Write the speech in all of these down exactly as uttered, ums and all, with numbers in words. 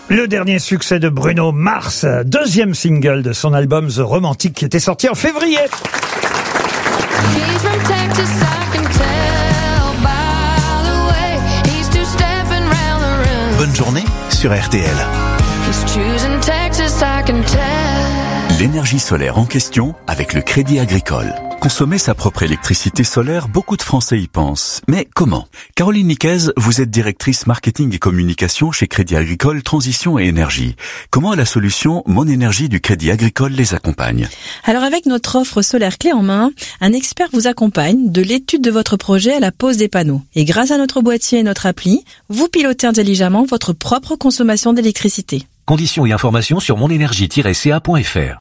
Le dernier succès de Bruno Mars, deuxième single de son album The Romantic qui était sorti en février. Bonne journée sur R T L. L'énergie solaire en question avec le Crédit Agricole. Consommer sa propre électricité solaire, beaucoup de Français y pensent. Mais comment? Caroline Niquez, vous êtes directrice marketing et communication chez Crédit Agricole Transition et Énergie. Comment la solution Mon Énergie du Crédit Agricole les accompagne? Alors avec notre offre solaire clé en main, un expert vous accompagne de l'étude de votre projet à la pose des panneaux. Et grâce à notre boîtier et notre appli, vous pilotez intelligemment votre propre consommation d'électricité. Conditions et informations sur monénergie tiret c a point f r.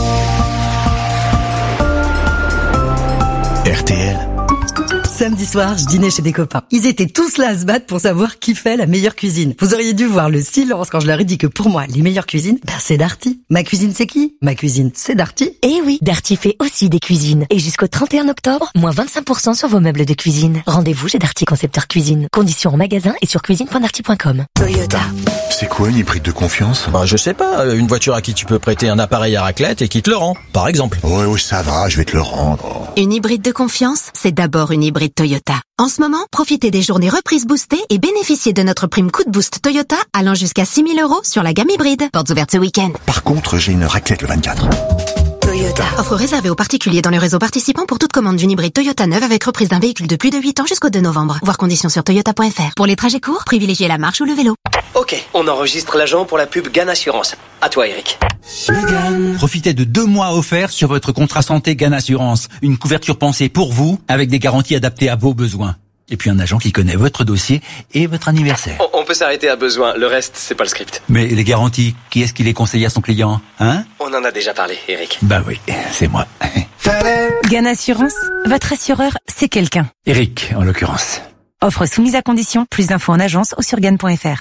R T L. Samedi soir, je dînais chez des copains. Ils étaient tous là à se battre pour savoir qui fait la meilleure cuisine. Vous auriez dû voir le silence quand je leur ai dit que pour moi, les meilleures cuisines, ben c'est Darty. Ma cuisine, c'est qui? Ma cuisine, c'est Darty. Eh oui, Darty fait aussi des cuisines. Et jusqu'au trente et un octobre, moins vingt-cinq pour cent sur vos meubles de cuisine. Rendez-vous chez Darty Concepteur Cuisine. Conditions en magasin et sur cuisine point darty point com. Toyota. C'est quoi une hybride de confiance? Bah je sais pas, une voiture à qui tu peux prêter un appareil à raclette et qui te le rend, par exemple. Ouais, ouais, ça va, je vais te le rendre. Une hybride de confiance, c'est d'abord une hybride Toyota. En ce moment, profitez des journées reprises boostées et bénéficiez de notre prime coup de boost Toyota allant jusqu'à six mille euros sur la gamme hybride. Portes ouvertes ce week-end. Par contre, j'ai une raclette le vingt-quatre. Toyota. Offre réservée aux particuliers dans le réseau participant pour toute commande d'une hybride Toyota neuve avec reprise d'un véhicule de plus de huit ans jusqu'au deux novembre. Voir conditions sur toyota point f r. Pour les trajets courts, privilégiez la marche ou le vélo. Ok, on enregistre l'agent pour la pub Gan Assurance. À toi, Eric. Profitez de deux mois offerts sur votre contrat santé Gan Assurance. Une couverture pensée pour vous, avec des garanties adaptées à vos besoins. Et puis un agent qui connaît votre dossier et votre anniversaire. On, on peut s'arrêter à besoin, le reste, c'est pas le script. Mais les garanties, qui est-ce qui les conseille à son client, hein? On en a déjà parlé, Eric. Bah oui, c'est moi. Gan Assurance, votre assureur, c'est quelqu'un. Eric, en l'occurrence. Offre soumise à condition, plus d'infos en agence ou sur gan point f r.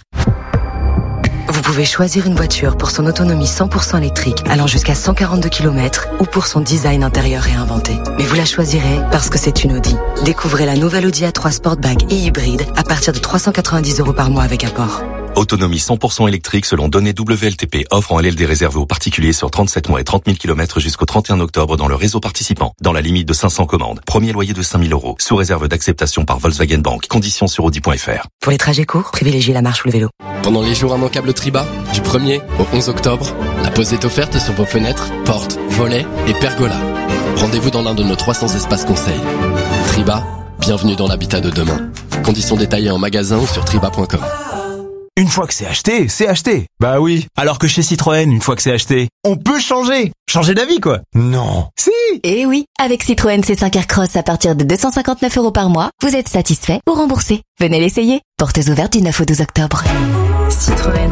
Vous pouvez choisir une voiture pour son autonomie cent pour cent électrique allant jusqu'à cent quarante-deux kilomètres ou pour son design intérieur réinventé. Mais vous la choisirez parce que c'est une Audi. Découvrez la nouvelle Audi A trois Sportback et hybride à partir de trois cent quatre-vingt-dix euros par mois avec apport. Autonomie cent pour cent électrique selon données W L T P. Offre en L L D réservée aux particuliers sur trente-sept mois et trente mille kilomètres jusqu'au trente et un octobre dans le réseau participant. Dans la limite de cinq cents commandes. Premier loyer de cinq mille euros. Sous réserve d'acceptation par Volkswagen Bank. Conditions sur audi point f r. Pour les trajets courts, privilégiez la marche ou le vélo. Pendant les jours immanquables Triba, du premier au onze octobre, la pause est offerte sur vos fenêtres, portes, volets et pergolas. Rendez-vous dans l'un de nos trois cents espaces conseils. Triba, bienvenue dans l'habitat de demain. Conditions détaillées en magasin ou sur triba point com. Une fois que c'est acheté, c'est acheté. Bah oui. Alors que chez Citroën, une fois que c'est acheté, on peut changer. Changer d'avis, quoi. Non. Si. Eh oui. Avec Citroën C cinq Aircross à partir de deux cent cinquante-neuf euros par mois, vous êtes satisfait ou remboursé. Venez l'essayer. Portes ouvertes du neuf au douze octobre. Citroën.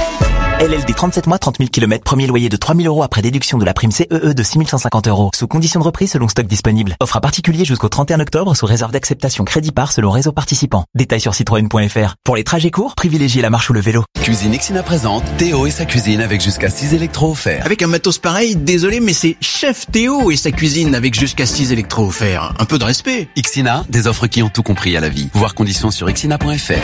L L D trente-sept mois, trente mille kilomètres, premier loyer de trois mille euros après déduction de la prime C E E de six mille cent cinquante euros. Sous condition de reprise selon stock disponible. Offre à particulier jusqu'au trente et un octobre sous réserve d'acceptation crédit par selon réseau participant. Détails sur citroën point f r. Pour les trajets courts, privilégiez la marche ou le vélo. Cuisine Ixina présente Théo et sa cuisine avec jusqu'à six électros offerts. Avec un matos pareil, désolé mais c'est Chef Théo et sa cuisine avec jusqu'à six électros offerts. Un peu de respect. Ixina, des offres qui ont tout compris à la vie. Voir conditions sur ixina point f r.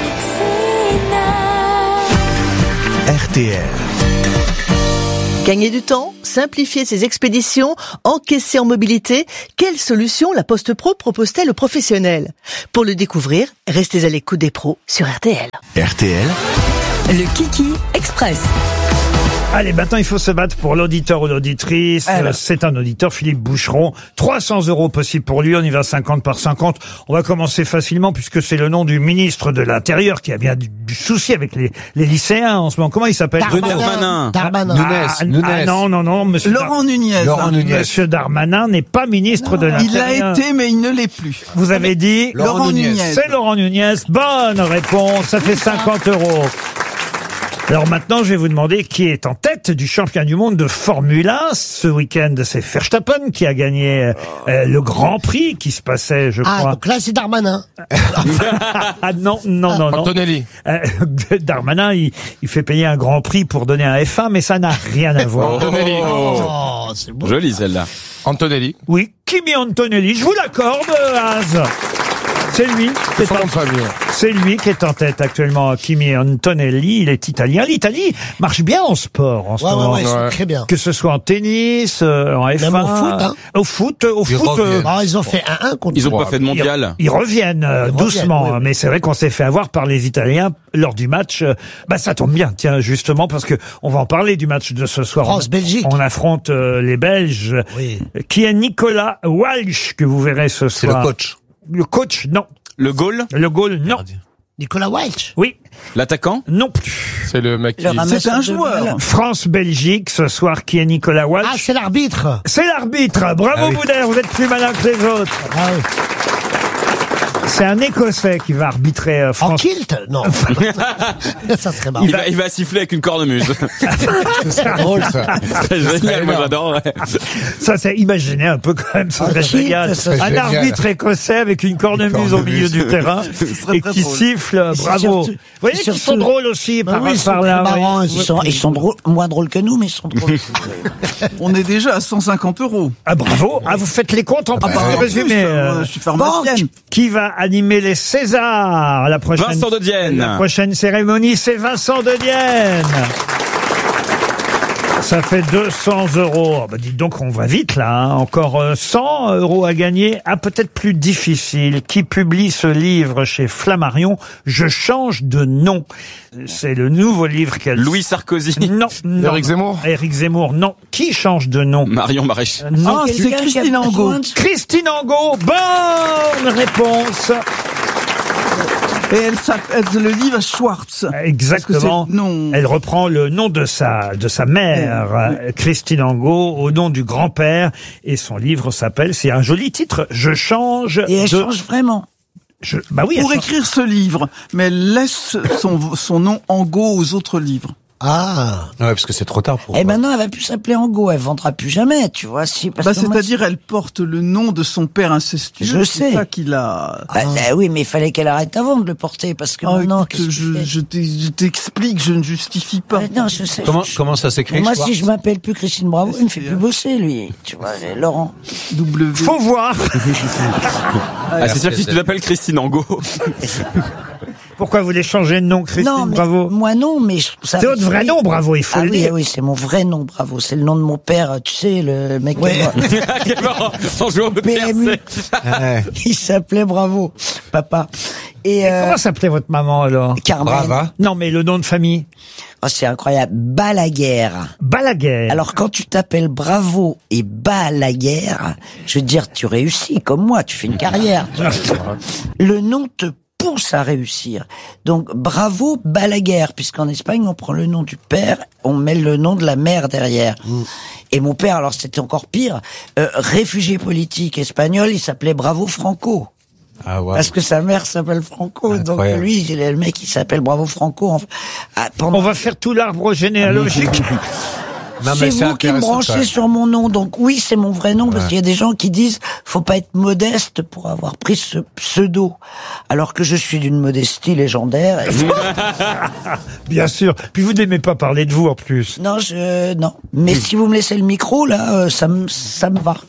R T L. Gagner du temps, simplifier ses expéditions, encaisser en mobilité, quelle solution la Poste Pro propose-t-elle aux professionnels? Pour le découvrir, restez à l'écoute des pros sur R T L. R T L. Le Kiki Express. Allez, maintenant, il faut se battre pour l'auditeur ou l'auditrice. Alors. C'est un auditeur, Philippe Boucheron. trois cents euros possible pour lui. On y va cinquante par cinquante. On va commencer facilement puisque c'est le nom du ministre de l'Intérieur qui a bien du, du souci avec les, les lycéens en ce moment. Comment il s'appelle? Darmanin. Darmanin. Ah, Nunes. Ah, non, non, non, monsieur. Laurent Dar... Nunez. Laurent Nunez. Monsieur Darmanin n'est pas ministre non. de l'Intérieur. Il l'a été, mais il ne l'est plus. Vous avez dit? Laurent, Laurent Nunez. Nunez. C'est Laurent Nunez. Bonne réponse. Ça fait cinquante euros. Alors maintenant, je vais vous demander qui est en tête du championnat du monde de Formule un. Ce week-end, c'est Verstappen qui a gagné euh, le Grand Prix qui se passait, je ah, crois. Ah, donc là, c'est Darmanin. ah non, non, non, non. Antonelli. Euh, Darmanin, il, il fait payer un Grand Prix pour donner un F un, mais ça n'a rien à voir. Antonelli. Oh, c'est beau. Jolie celle-là. Antonelli. Oui, Kimi Antonelli, je vous l'accorde, Az. C'est lui. qui est Son nom en- de famille. C'est lui qui est en tête actuellement, Kimi Antonelli. Il est italien. L'Italie marche bien en sport en ce Ouais, ouais, moment. ouais, ils sont très bien. Que ce soit en tennis, euh, en F un. Même au foot, hein. Au foot, au Ils foot. reviennent. Ah, ils ont fait un un contre Ils ont nous. pas fait de mondial. Ils reviennent euh, Ils reviennent, doucement, oui, oui. mais c'est vrai qu'on s'est fait avoir par les Italiens lors du match. euh, Bah ça tombe bien, tiens, justement parce que on va en parler du match de ce soir. France-Belgique. On affronte euh, les Belges. Oui. Qui est Nicolas Walsh que vous verrez ce C'est le soir. coach. Le coach, non. Le goal, Le goal, non. Nicolas Welch. Oui, l'attaquant, non plus. C'est le mec qui... C'est un joueur. France-Belgique ce soir. Qui est Nicolas Walsh? Ah, c'est l'arbitre. C'est l'arbitre. Bravo Ah oui. Boudère, vous êtes plus malin que les autres. Ah oui. C'est un Écossais qui va arbitrer euh, En France. kilt? Non. Ça serait marrant. il va, il va siffler avec une cornemuse. C'est drôle, ça. C'est génial, moi j'adore. Ouais. Ça, c'est imaginer un peu quand même, ça serait Ah, si, génial. ça serait Un génial. arbitre écossais avec une cornemuse au milieu du terrain et qui siffle, c'est bravo. surtout- Vous voyez c'est qu'ils sont surtout- drôles aussi Bah par, oui, ils par sont là. très marrants, oui. Ils sont, ils sont drôles, moins drôles que nous, mais ils sont drôles. On est déjà à cent cinquante euros. Ah bravo, ah, vous faites les comptes en Ah bah, petit en résumé. plus, euh. euh, je suis pharmacienne. Qui va animer les Césars la prochaine Vincent de Dienne. La prochaine cérémonie, c'est Vincent de Dienne. Ça fait deux cents euros. Oh, bah dites donc, on va vite là. Hein. Encore euh, cent euros à gagner. Ah, peut-être plus difficile. Qui publie ce livre chez Flammarion? Je change de nom. C'est le nouveau livre qu'elle... Louis Sarkozy. Non, non. Éric Zemmour. Éric Zemmour, non. Qui change de nom? Marion Maréchal. Euh, non. Ah, c'est Christine Angot. Christine Angot. Bonne réponse. Et elle s'appelle, le livre Schwartz. Exactement. Non. Elle reprend le nom de sa de sa mère, euh, Christine Angot, au nom du grand-père, et son livre s'appelle, c'est un joli titre, Je change. Et elle de... change vraiment. Je... Bah oui. Pour elle écrire ce livre, mais elle laisse son, son nom Angot aux autres livres. Ah. Ouais, parce que c'est trop tard pour... Et maintenant, elle va plus s'appeler Angot, elle vendra plus jamais, tu vois. Si, parce Bah, que moi, c'est-à-dire, elle porte le nom de son père incestueux. Je c'est sais. ça qu'il a. Bah, bah oui, mais il fallait qu'elle arrête avant de le porter, parce que Ah, maintenant... écoute, je, je t'ai- je t'explique, je ne justifie pas. Ah, non, je sais. Comment, je- comment ça s'écrit? Moi, Schwartz si je m'appelle plus Christine Bravo, il me fait plus bosser, lui. Tu vois, Laurent. W. Faut voir. Ah, c'est sûr que si tu t'appelles Christine Angot. Pourquoi vous voulez changer de nom, Christine Non, mais Bravo? moi non, mais je trouve ça... C'est votre vrai nom, Bravo, il faut ah le oui, dire. ah oui, c'est mon vrai nom, Bravo. C'est le nom de mon père, tu sais, le mec qui est mort. Quel marrant. Sans jouer au P M U. Ouais. Il s'appelait Bravo, papa. Et, euh, Comment s'appelait votre maman alors? Carmen. Brava. Non, mais le nom de famille. Oh, c'est incroyable. Balaguerre. Balaguer. Alors, quand tu t'appelles Bravo et Balaguerre, je veux dire, tu réussis comme moi, tu fais une carrière. Le nom te pousse à réussir. Donc, Bravo Balaguer, puisqu'en Espagne, on prend le nom du père, on met le nom de la mère derrière. Mmh. Et mon père, alors c'était encore pire, euh, réfugié politique espagnol, il s'appelait Bravo Franco. Ah ouais. Parce que sa mère s'appelle Franco, donc lui, il est le mec qui s'appelle Bravo Franco. En... Ah, pendant... On va faire tout l'arbre généalogique. Non, mais c'est c'est vous qui me intéressant, branchez ça. sur mon nom, donc oui, c'est mon vrai nom, parce Ouais. qu'il y a des gens qui disent faut pas être modeste pour avoir pris ce pseudo, alors que je suis d'une modestie légendaire. Bien sûr. Puis vous n'aimez pas parler de vous en plus. Non, je non. Mais si vous me laissez le micro, là, euh, ça me ça me va.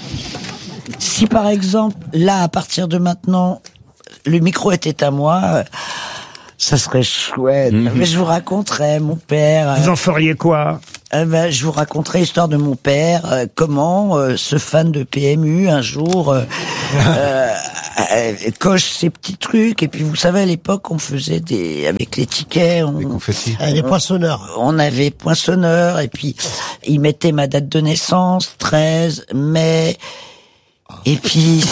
Si par exemple, là, à partir de maintenant, le micro était à moi, euh, ça serait chouette. Mmh. Mais je vous raconterais mon père. Vous euh, en feriez quoi? Euh, ben, je vous raconterai l'histoire de mon père, euh, comment euh, ce fan de P M U un jour euh, euh, euh, coche ses petits trucs, et puis vous savez à l'époque on faisait des avec les tickets, on, Ah, les poinçonneurs. on avait poinçonneur, et puis il mettait ma date de naissance, treize mai, et puis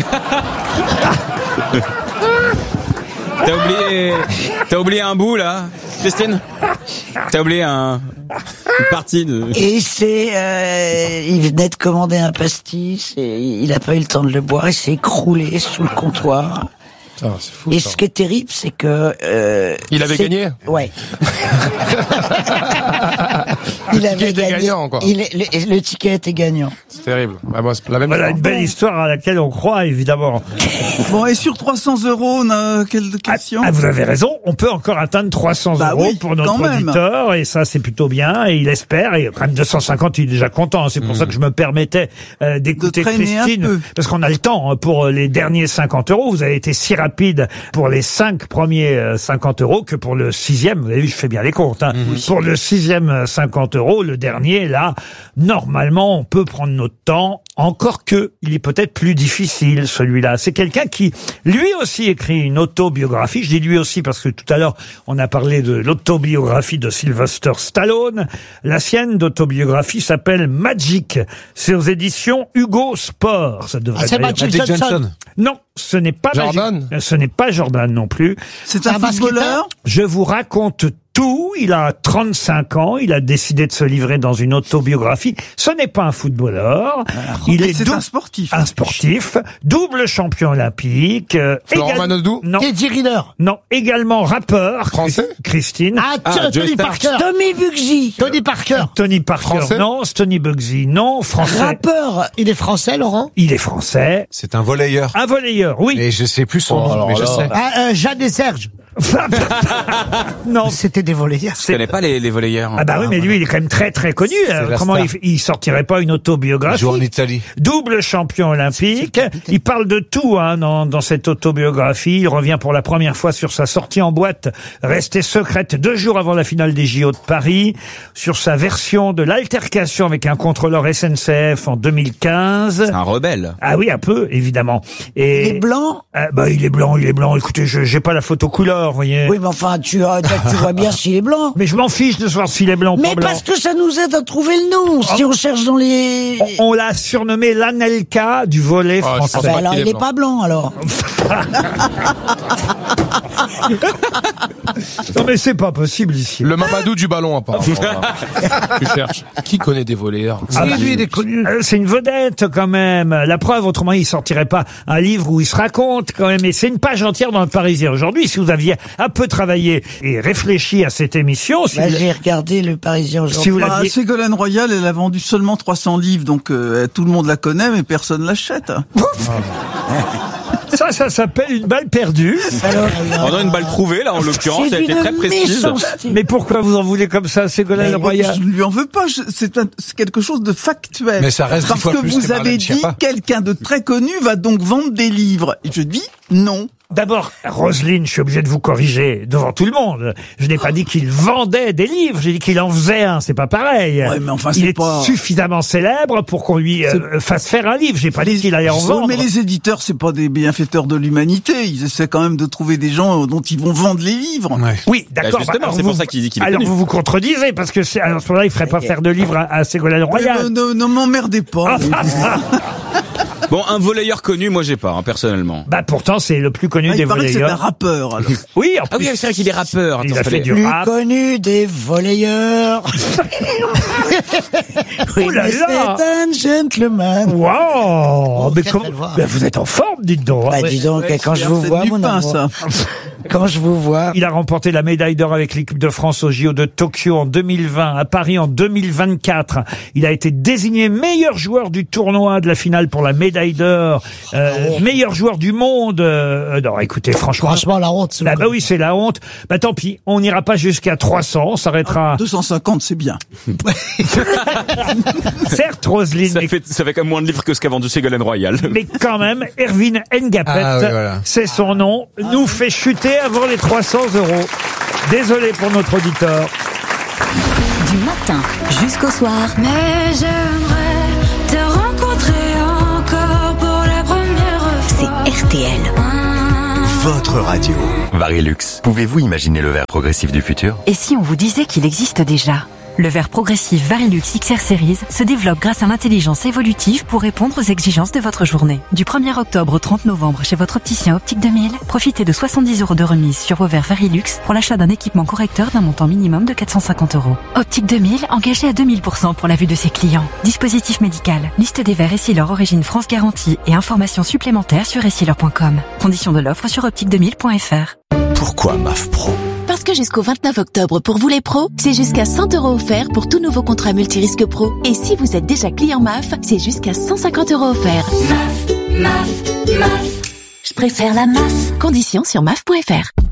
T'as oublié, t'as oublié un bout là, Christine? T'as oublié un, une partie de. Et c'est, euh, il venait de commander un pastis et il a pas eu le temps de le boire, il s'est écroulé sous le comptoir. Putain, c'est fou, Et ça. ce qui est terrible, c'est que euh, Il avait c'est- gagné. Ouais. Il Le avait ticket était gagné. gagnant, quoi. Il est- le, le ticket était gagnant. C'est terrible. Bah, moi, c'est la même Voilà histoire. une belle histoire à laquelle on croit, évidemment. Bon, et sur trois cents euros, on a quelle question? Ah, vous avez raison, on peut encore atteindre trois cents Bah euros oui, pour notre quand même. auditeur, et ça c'est plutôt bien, et il espère, et quand même deux cent cinquante, il est déjà content, c'est pour ça que je me permettais euh, d'écouter De traîner un Christine, peu. parce qu'on a le temps hein, pour les derniers cinquante euros, vous avez été si rapide pour les cinq premiers euh, cinquante euros que pour le sixième, vous avez vu, je fais bien les comptes, hein, pour le sixième euh, cinquante euros, le dernier, là, normalement, on peut prendre notre temps, encore que il est peut-être plus difficile, celui-là. C'est quelqu'un qui, lui aussi, écrit une autobiographie. Je dis lui aussi parce que tout à l'heure, on a parlé de l'autobiographie de Sylvester Stallone. La sienne d'autobiographie s'appelle Magic. C'est aux éditions Hugo Sport. Ça devrait Ah, c'est être- Magic Magic Johnson. Johnson. Non, ce n'est pas Jordan. Magic. Ce n'est pas Jordan non plus. C'est un footballeur? Je vous raconte tout. Il a trente-cinq ans. Il a décidé de se livrer dans une autobiographie. Ce n'est pas un footballeur. Il est C'est dou- un sportif. un sportif, double champion olympique. euh, Florent égal- Manodou. Non. Teddy Riner. Non, également rappeur. Français. Christine. Ah, Ah, Tony Joey Stark. Parker. Tommy Bugsy. Tony Parker. Tony Parker, Français. non. Tony Bugsy, non. Français. Rappeur. Il est français, Laurent? Il est français. C'est un volleyeur. Un volleyeur, oui. Et je sais plus son Oh, nom, alors mais je là. sais. Ah, euh, Jeanne et Serge. Non. C'était des volleyeurs. Je connais pas les, les volleyeurs. Ah bah oui, mais lui, il est quand même très très connu. C'est la Comment il, star. il sortirait pas une Il autobiographie? joue en Italie. Double champion olympique. Il parle de tout hein, dans, dans cette autobiographie. Il revient pour la première fois sur sa sortie en boîte, restée secrète deux jours avant la finale des J O de Paris, sur sa version de l'altercation avec un contrôleur S N C F en deux mille quinze. C'est un rebelle. Ah oui, un peu, évidemment. Et Il est blanc? Ah, bah il est blanc, il est blanc. Écoutez, je j'ai pas la photo couleur, vous voyez. Oui, mais enfin, tu, euh, tu vois bien s'il est blanc. Mais je m'en fiche de savoir s'il est blanc ou Mais pas blanc. parce que ça nous aide à trouver le nom. Si on cherche dans les... On, on l'a surnommé l'Anelka du volet Ah, je français. pense Ah bah pas alors, qu'il il est est pas blanc, alors. Non mais c'est pas possible ici. Le Mamadou du ballon, apparemment. Tu cherches. Qui connaît des volleyeurs? Ah bah, lui, il est connu. euh, C'est une vedette quand même. La preuve, autrement il sortirait pas un livre où il se raconte quand même. Et c'est une page entière dans le Parisien aujourd'hui. Si vous aviez un peu travaillé et réfléchi à cette émission, si Bah, vous- j'ai regardé le Parisien aujourd'hui. Si vous Bah, l'aviez- Ségolène Royal, elle a vendu seulement trois cents livres, donc euh, tout le monde la connaît, mais personne l'achète. ça, ça s'appelle une balle perdue. On a une balle trouvée, là, en l'occurrence, C'est elle était d'une très précise. méchanceté. Mais pourquoi vous en voulez comme ça, Ségolène Mais Royal? je ne lui en veux pas, je- c'est un- c'est quelque chose de factuel. Mais ça reste dix Parce fois que plus vous que avez Marlène dit Schiappa. quelqu'un de très connu va donc vendre des livres. Et je dis non. D'abord, Roselyne, je suis obligé de vous corriger devant tout le monde. Je n'ai pas dit qu'il vendait des livres, j'ai dit qu'il en faisait un, c'est pas pareil. Ouais, mais enfin, il c'est est pas- suffisamment célèbre pour qu'on lui euh, fasse faire un livre. J'ai pas dit qu'il allait en Oh, vendre. mais les éditeurs, c'est pas des bienfaiteurs de l'humanité. Ils essaient quand même de trouver des gens dont ils vont vendre les livres. Oui, d'accord. Bah, justement, Alors c'est vous- pour ça qu'il dit qu'il est Alors connu. vous vous contredisez, parce que c'est, à ce moment-là, il ferait pas faire de livre à, à Ségolène Royal. Euh, ne ne m'emmerdez pas. Bon, un volleyeur connu, moi j'ai pas, hein, personnellement. Bah pourtant, c'est le plus connu Ah, des il paraît que c'est un volleyeurs. rappeur. alors. Oui, en Ah oui, plus, c'est vrai qu'il est rappeur. il Attends, a fait fallait- du Plus rap. connu des volleyeurs. oui, Oh là mais là. c'est un gentleman. Wow, mais très comment- belle voix. ben, vous êtes en forme, dites donc. Bah, dis donc, Ouais, quand c'est je vous Arsène vois, mon Lupin, amour. ça. Quand je vous vois. Il a remporté la médaille d'or avec l'équipe de France au J O de Tokyo en deux mille vingt, à Paris en deux mille vingt-quatre. Il a été désigné meilleur joueur du tournoi de la finale pour la médaille d'or, euh, meilleur joueur du monde. Euh, non, écoutez, franchement, Franchement, la honte. c'est ah le bah oui, c'est la honte. Bah tant pis, on n'ira pas jusqu'à trois cents, on s'arrêtera. deux cent cinquante, c'est bien. Certes, Roselyne, Ça mais, fait, ça fait quand même moins de livres que ce qu'a vendu Ségolène Royal. mais quand même, Erwin Ngapet, Ah oui, voilà. c'est son nom, nous fait chuter avant les trois cents euros. Désolé pour notre auditeur. Du matin jusqu'au soir. Mais j'aimerais te rencontrer encore pour la première fois. C'est R T L. Votre radio. Varilux, pouvez-vous imaginer le verre progressif du futur? Et si on vous disait qu'il existe déjà? Le verre progressif Varilux X R Series se développe grâce à l'intelligence évolutive pour répondre aux exigences de votre journée. Du premier octobre au trente novembre chez votre opticien Optique deux mille, profitez de soixante-dix euros de remise sur vos verres Varilux pour l'achat d'un équipement correcteur d'un montant minimum de quatre cent cinquante euros. Optique deux mille, engagé à deux mille pour cent pour la vue de ses clients. Dispositif médical, liste des verres Essilor Origine France Garantie et informations supplémentaires sur essilor point com. Conditions de l'offre sur optique deux mille point f r. Pourquoi M A F Pro? Parce que jusqu'au vingt-neuf octobre, pour vous les pros, c'est jusqu'à cent euros offerts pour tout nouveau contrat multirisque pro. Et si vous êtes déjà client M A F, c'est jusqu'à cent cinquante euros offerts. M A F, M A F, M A F. Je préfère la M A F. Conditions sur M A F point F R.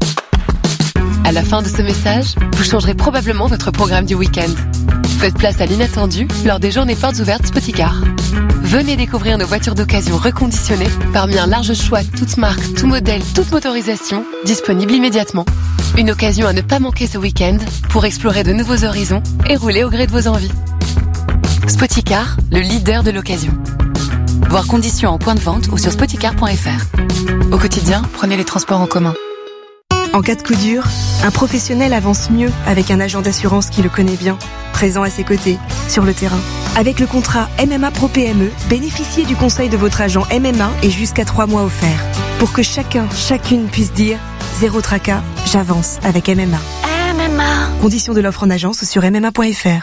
À la fin de ce message, vous changerez probablement votre programme du week-end. Faites place à l'inattendu lors des journées portes ouvertes Spoticar. Venez découvrir nos voitures d'occasion reconditionnées parmi un large choix, toutes marques, tout modèle, toute motorisation, disponibles immédiatement. Une occasion à ne pas manquer ce week-end pour explorer de nouveaux horizons et rouler au gré de vos envies. Spoticar, le leader de l'occasion. Voir conditions en point de vente ou sur spoticar point F R. Au quotidien, prenez les transports en commun. En cas de coup dur, un professionnel avance mieux avec un agent d'assurance qui le connaît bien, présent à ses côtés, sur le terrain. Avec le contrat M M A Pro P M E, bénéficiez du conseil de votre agent M M A et jusqu'à trois mois offerts. Pour que chacun, chacune puisse dire « Zéro tracas, j'avance avec M M A ». M M A. Conditions de l'offre en agence ou sur M M A point F R.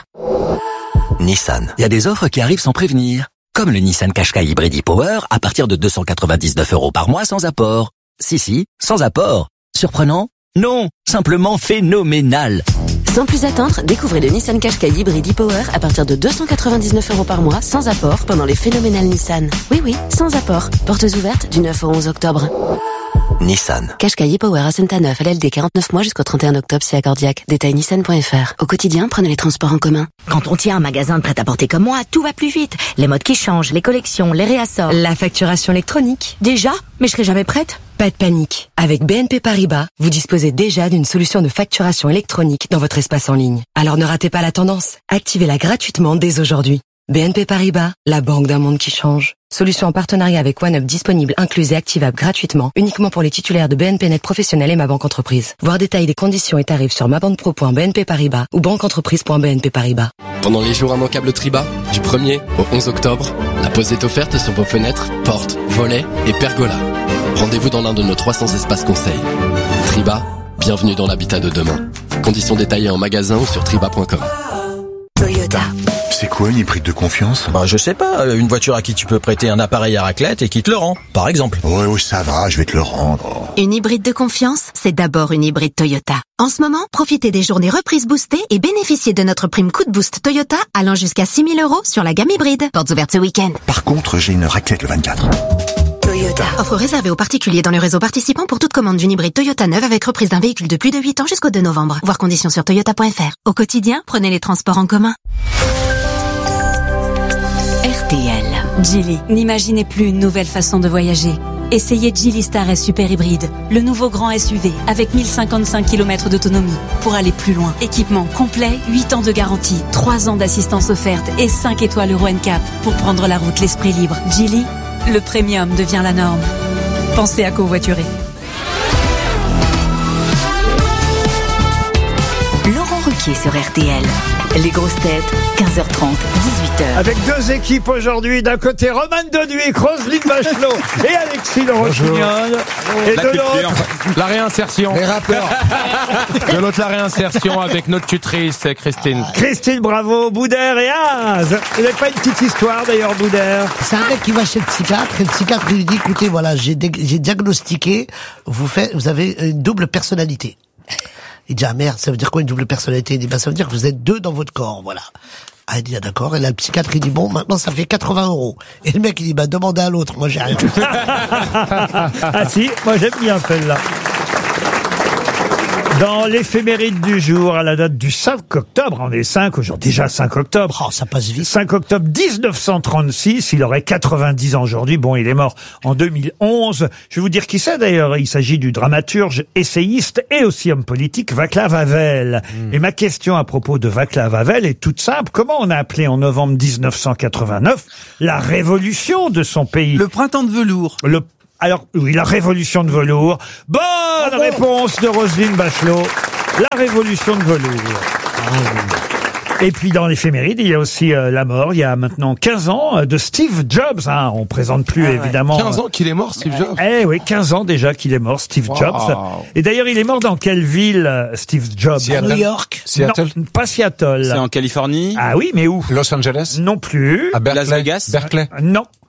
Nissan. Il y a des offres qui arrivent sans prévenir. Comme le Nissan Qashqai Hybrid e-Power à partir de deux cent quatre-vingt-dix-neuf euros par mois sans apport. Si, si, sans apport. Surprenant? Non, simplement phénoménal. Sans plus attendre, découvrez le Nissan Qashqai Hybrid e-Power à partir de deux cent quatre-vingt-dix-neuf euros par mois sans apport pendant les phénoménales Nissan. Oui, oui, sans apport. Portes ouvertes du neuf au onze octobre. Nissan. Qashqai e-Power à Saint-Neuf, L L D quarante-neuf mois jusqu'au trente et un octobre si accordiaque. Détail nissan point F R. Au quotidien, prenez les transports en commun. Quand on tient un magasin de prêt-à-porter comme moi, tout va plus vite. Les modes qui changent, les collections, les réassorts. La facturation électronique. Déjà? Mais je serai jamais prête. Pas de panique. Avec B N P Paribas, vous disposez déjà d'une solution de facturation électronique dans votre espace en ligne. Alors ne ratez pas la tendance. Activez-la gratuitement dès aujourd'hui. B N P Paribas, la banque d'un monde qui change. Solution en partenariat avec OneUp disponible, incluse et activable gratuitement, uniquement pour les titulaires de B N P Net Professionnel et Ma Banque Entreprise. Voir détails des conditions et tarifs sur ma banque pro point b n p paribas ou banque entreprise point b n p paribas. Pendant les jours immanquables Triba, du premier au onze octobre, la pause est offerte sur vos fenêtres, portes, volets et pergolas. Rendez-vous dans l'un de nos trois cents espaces conseils. Triba, bienvenue dans l'habitat de demain. Conditions détaillées en magasin ou sur triba point com. Toyota. C'est quoi une hybride de confiance? Bah je sais pas, une voiture à qui tu peux prêter un appareil à raclette et qui te le rend, par exemple. Ouais, ouais, ça va, je vais te le rendre. Une hybride de confiance, c'est d'abord une hybride Toyota. En ce moment, profitez des journées reprises boostées et bénéficiez de notre prime coup de boost Toyota allant jusqu'à six mille euros sur la gamme hybride. Portes ouvertes ce week-end. Par contre, j'ai une raclette le vingt-quatre. Toyota. Offre réservée aux particuliers dans le réseau participant pour toute commande d'une hybride Toyota neuve avec reprise d'un véhicule de plus de huit ans jusqu'au deux novembre. Voir conditions sur toyota point F R. Au quotidien, prenez les transports en commun. R T L. Geely. N'imaginez plus une nouvelle façon de voyager. Essayez Geely Star S Super Hybride, le nouveau grand S U V avec mille cinquante-cinq kilomètres d'autonomie pour aller plus loin. Équipement complet, huit ans de garantie, trois ans d'assistance offerte et cinq étoiles Euro N C A P pour prendre la route l'esprit libre. Geely, le premium devient la norme. Pensez à covoiturer. Laurent Ruquier sur R T L. Les grosses têtes, quinze heures trente, dix-huit heures. Avec deux équipes aujourd'hui, d'un côté Roman Doduic, Roselyne Bachelot et Alexis de Rossignol. Et La de culture. l'autre, La réinsertion. Les rappeurs. De l'autre, la réinsertion avec notre tutrice, Christine. Christine Bravo, Boudère et Az. Vous n'avez pas une petite histoire d'ailleurs, Boudère? C'est un mec qui va chez le psychiatre et le psychiatre lui dit écoutez voilà j'ai dé- j'ai diagnostiqué vous faites vous avez une double personnalité. Il dit ah merde ça veut dire quoi une double personnalité? Il dit bah ça veut dire que vous êtes deux dans votre corps voilà. Ah il dit ah d'accord et là le psychiatre il dit bon maintenant ça fait quatre-vingts euros et le mec il dit bah demandez à l'autre moi j'ai rien. Ah si, moi j'aime bien celle-là. Dans l'éphéméride du jour, à la date du cinq octobre, on est cinq aujourd'hui, déjà cinq octobre. Oh, ça passe vite. cinq octobre dix-neuf cent trente-six, il aurait quatre-vingt-dix ans aujourd'hui. Bon, il est mort en deux mille onze. Je vais vous dire qui c'est d'ailleurs. Il s'agit du dramaturge, essayiste et aussi homme politique Václav Havel. Mmh. Et ma question à propos de Václav Havel est toute simple. Comment on a appelé en novembre dix-neuf cent quatre-vingt-neuf la révolution de son pays? Le printemps de velours. Le Alors, oui, la révolution de velours. Bonne Bravo. réponse de Roselyne Bachelot. La révolution de velours. Et puis, dans l'éphéméride, il y a aussi euh, la mort, il y a maintenant quinze ans, euh, de Steve Jobs. Hein. On présente plus, Ah ouais. évidemment. quinze ans qu'il est mort, Steve Jobs. Eh oui, quinze ans déjà qu'il est mort, Steve Wow. Jobs. Et d'ailleurs, il est mort dans quelle ville, euh, Steve Jobs? Seattle. New York. Seattle. Non, pas Seattle. C'est en Californie. Ah oui, mais où? Los Angeles. Non plus. À Berkeley. Las Vegas. Berkeley. Non.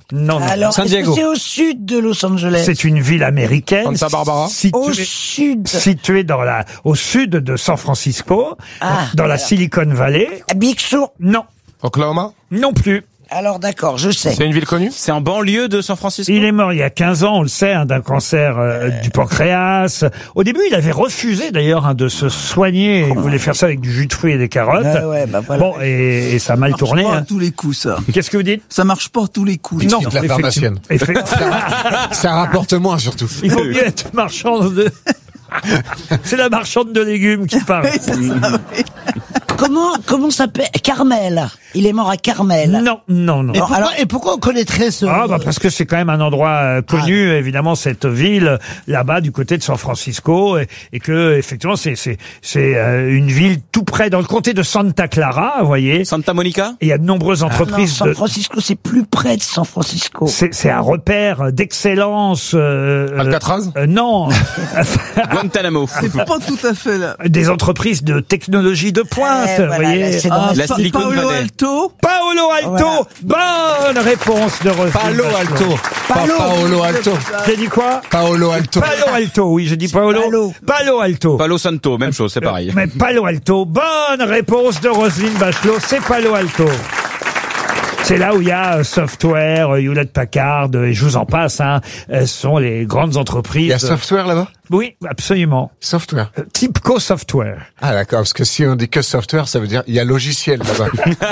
Non, non. Alors, San est-ce Diego. que c'est au sud de Los Angeles? C'est une ville américaine. Santa Barbara. Située, Au sud. Située dans la, au sud de San Francisco. Ah, dans la alors. Silicon Valley. Big Sur. Non. Oklahoma. Non plus. Alors d'accord, je sais. C'est une ville connue? C'est en banlieue de San Francisco. Il est mort il y a quinze ans, on le sait, hein, d'un cancer euh, du pancréas. Au début, il avait refusé d'ailleurs hein, de se soigner. Il voulait faire ça avec du jus de fruits et des carottes. Ouais, ouais, bah voilà. Bon, et, et ça a mal Ça marche tourné. pas à hein. tous les coups, ça. Qu'est-ce que vous dites? Ça marche pas à tous les coups. Non, Explique la pharmacienne. effectivement. Effe- Ça rapporte moins surtout. Il faut mieux être marchande de... C'est la marchande de légumes qui parle. Comment comment s'appelle Carmel? Il est mort à Carmel. Non, non, non. Et pourquoi, alors- et pourquoi on connaîtrait ce... Ah bah parce que c'est quand même un endroit euh, connu, évidemment, cette ville là-bas du côté de San Francisco, et, et que effectivement c'est c'est c'est euh, une ville tout près dans le comté de Santa Clara, vous voyez. Santa Monica. Et il y a de nombreuses Non, entreprises. San de- Francisco, c'est plus près de San Francisco. C'est c'est un repère d'excellence. Euh, Alcatraz. euh, Non, Guantanamo. C'est pas tout à fait là. des entreprises de technologie de pointe, Eh, vous voilà, voyez. là, c'est dans Ah, La Pa- Silicon Paolo Valley. Alto. Paolo Alto, bonne réponse de Roselyne Palo Bachelot. Alto. Pas Palo. Paolo Alto. J'ai dit quoi? Paolo Alto. Palo Alto, oui, j'ai dit Paolo. Palo. Palo Alto. Palo Santo, même chose, c'est pareil. Mais Palo Alto, bonne réponse de Roselyne Bachelot, c'est Palo Alto. C'est là où il y a euh, Software, euh, Hewlett Packard, euh, et je vous en passe, hein, euh, ce sont les grandes entreprises. Il y a software là-bas? Oui, absolument. Software. Euh, Tipco Software. Ah d'accord, parce que si on dit que software, ça veut dire il y a logiciel là-bas.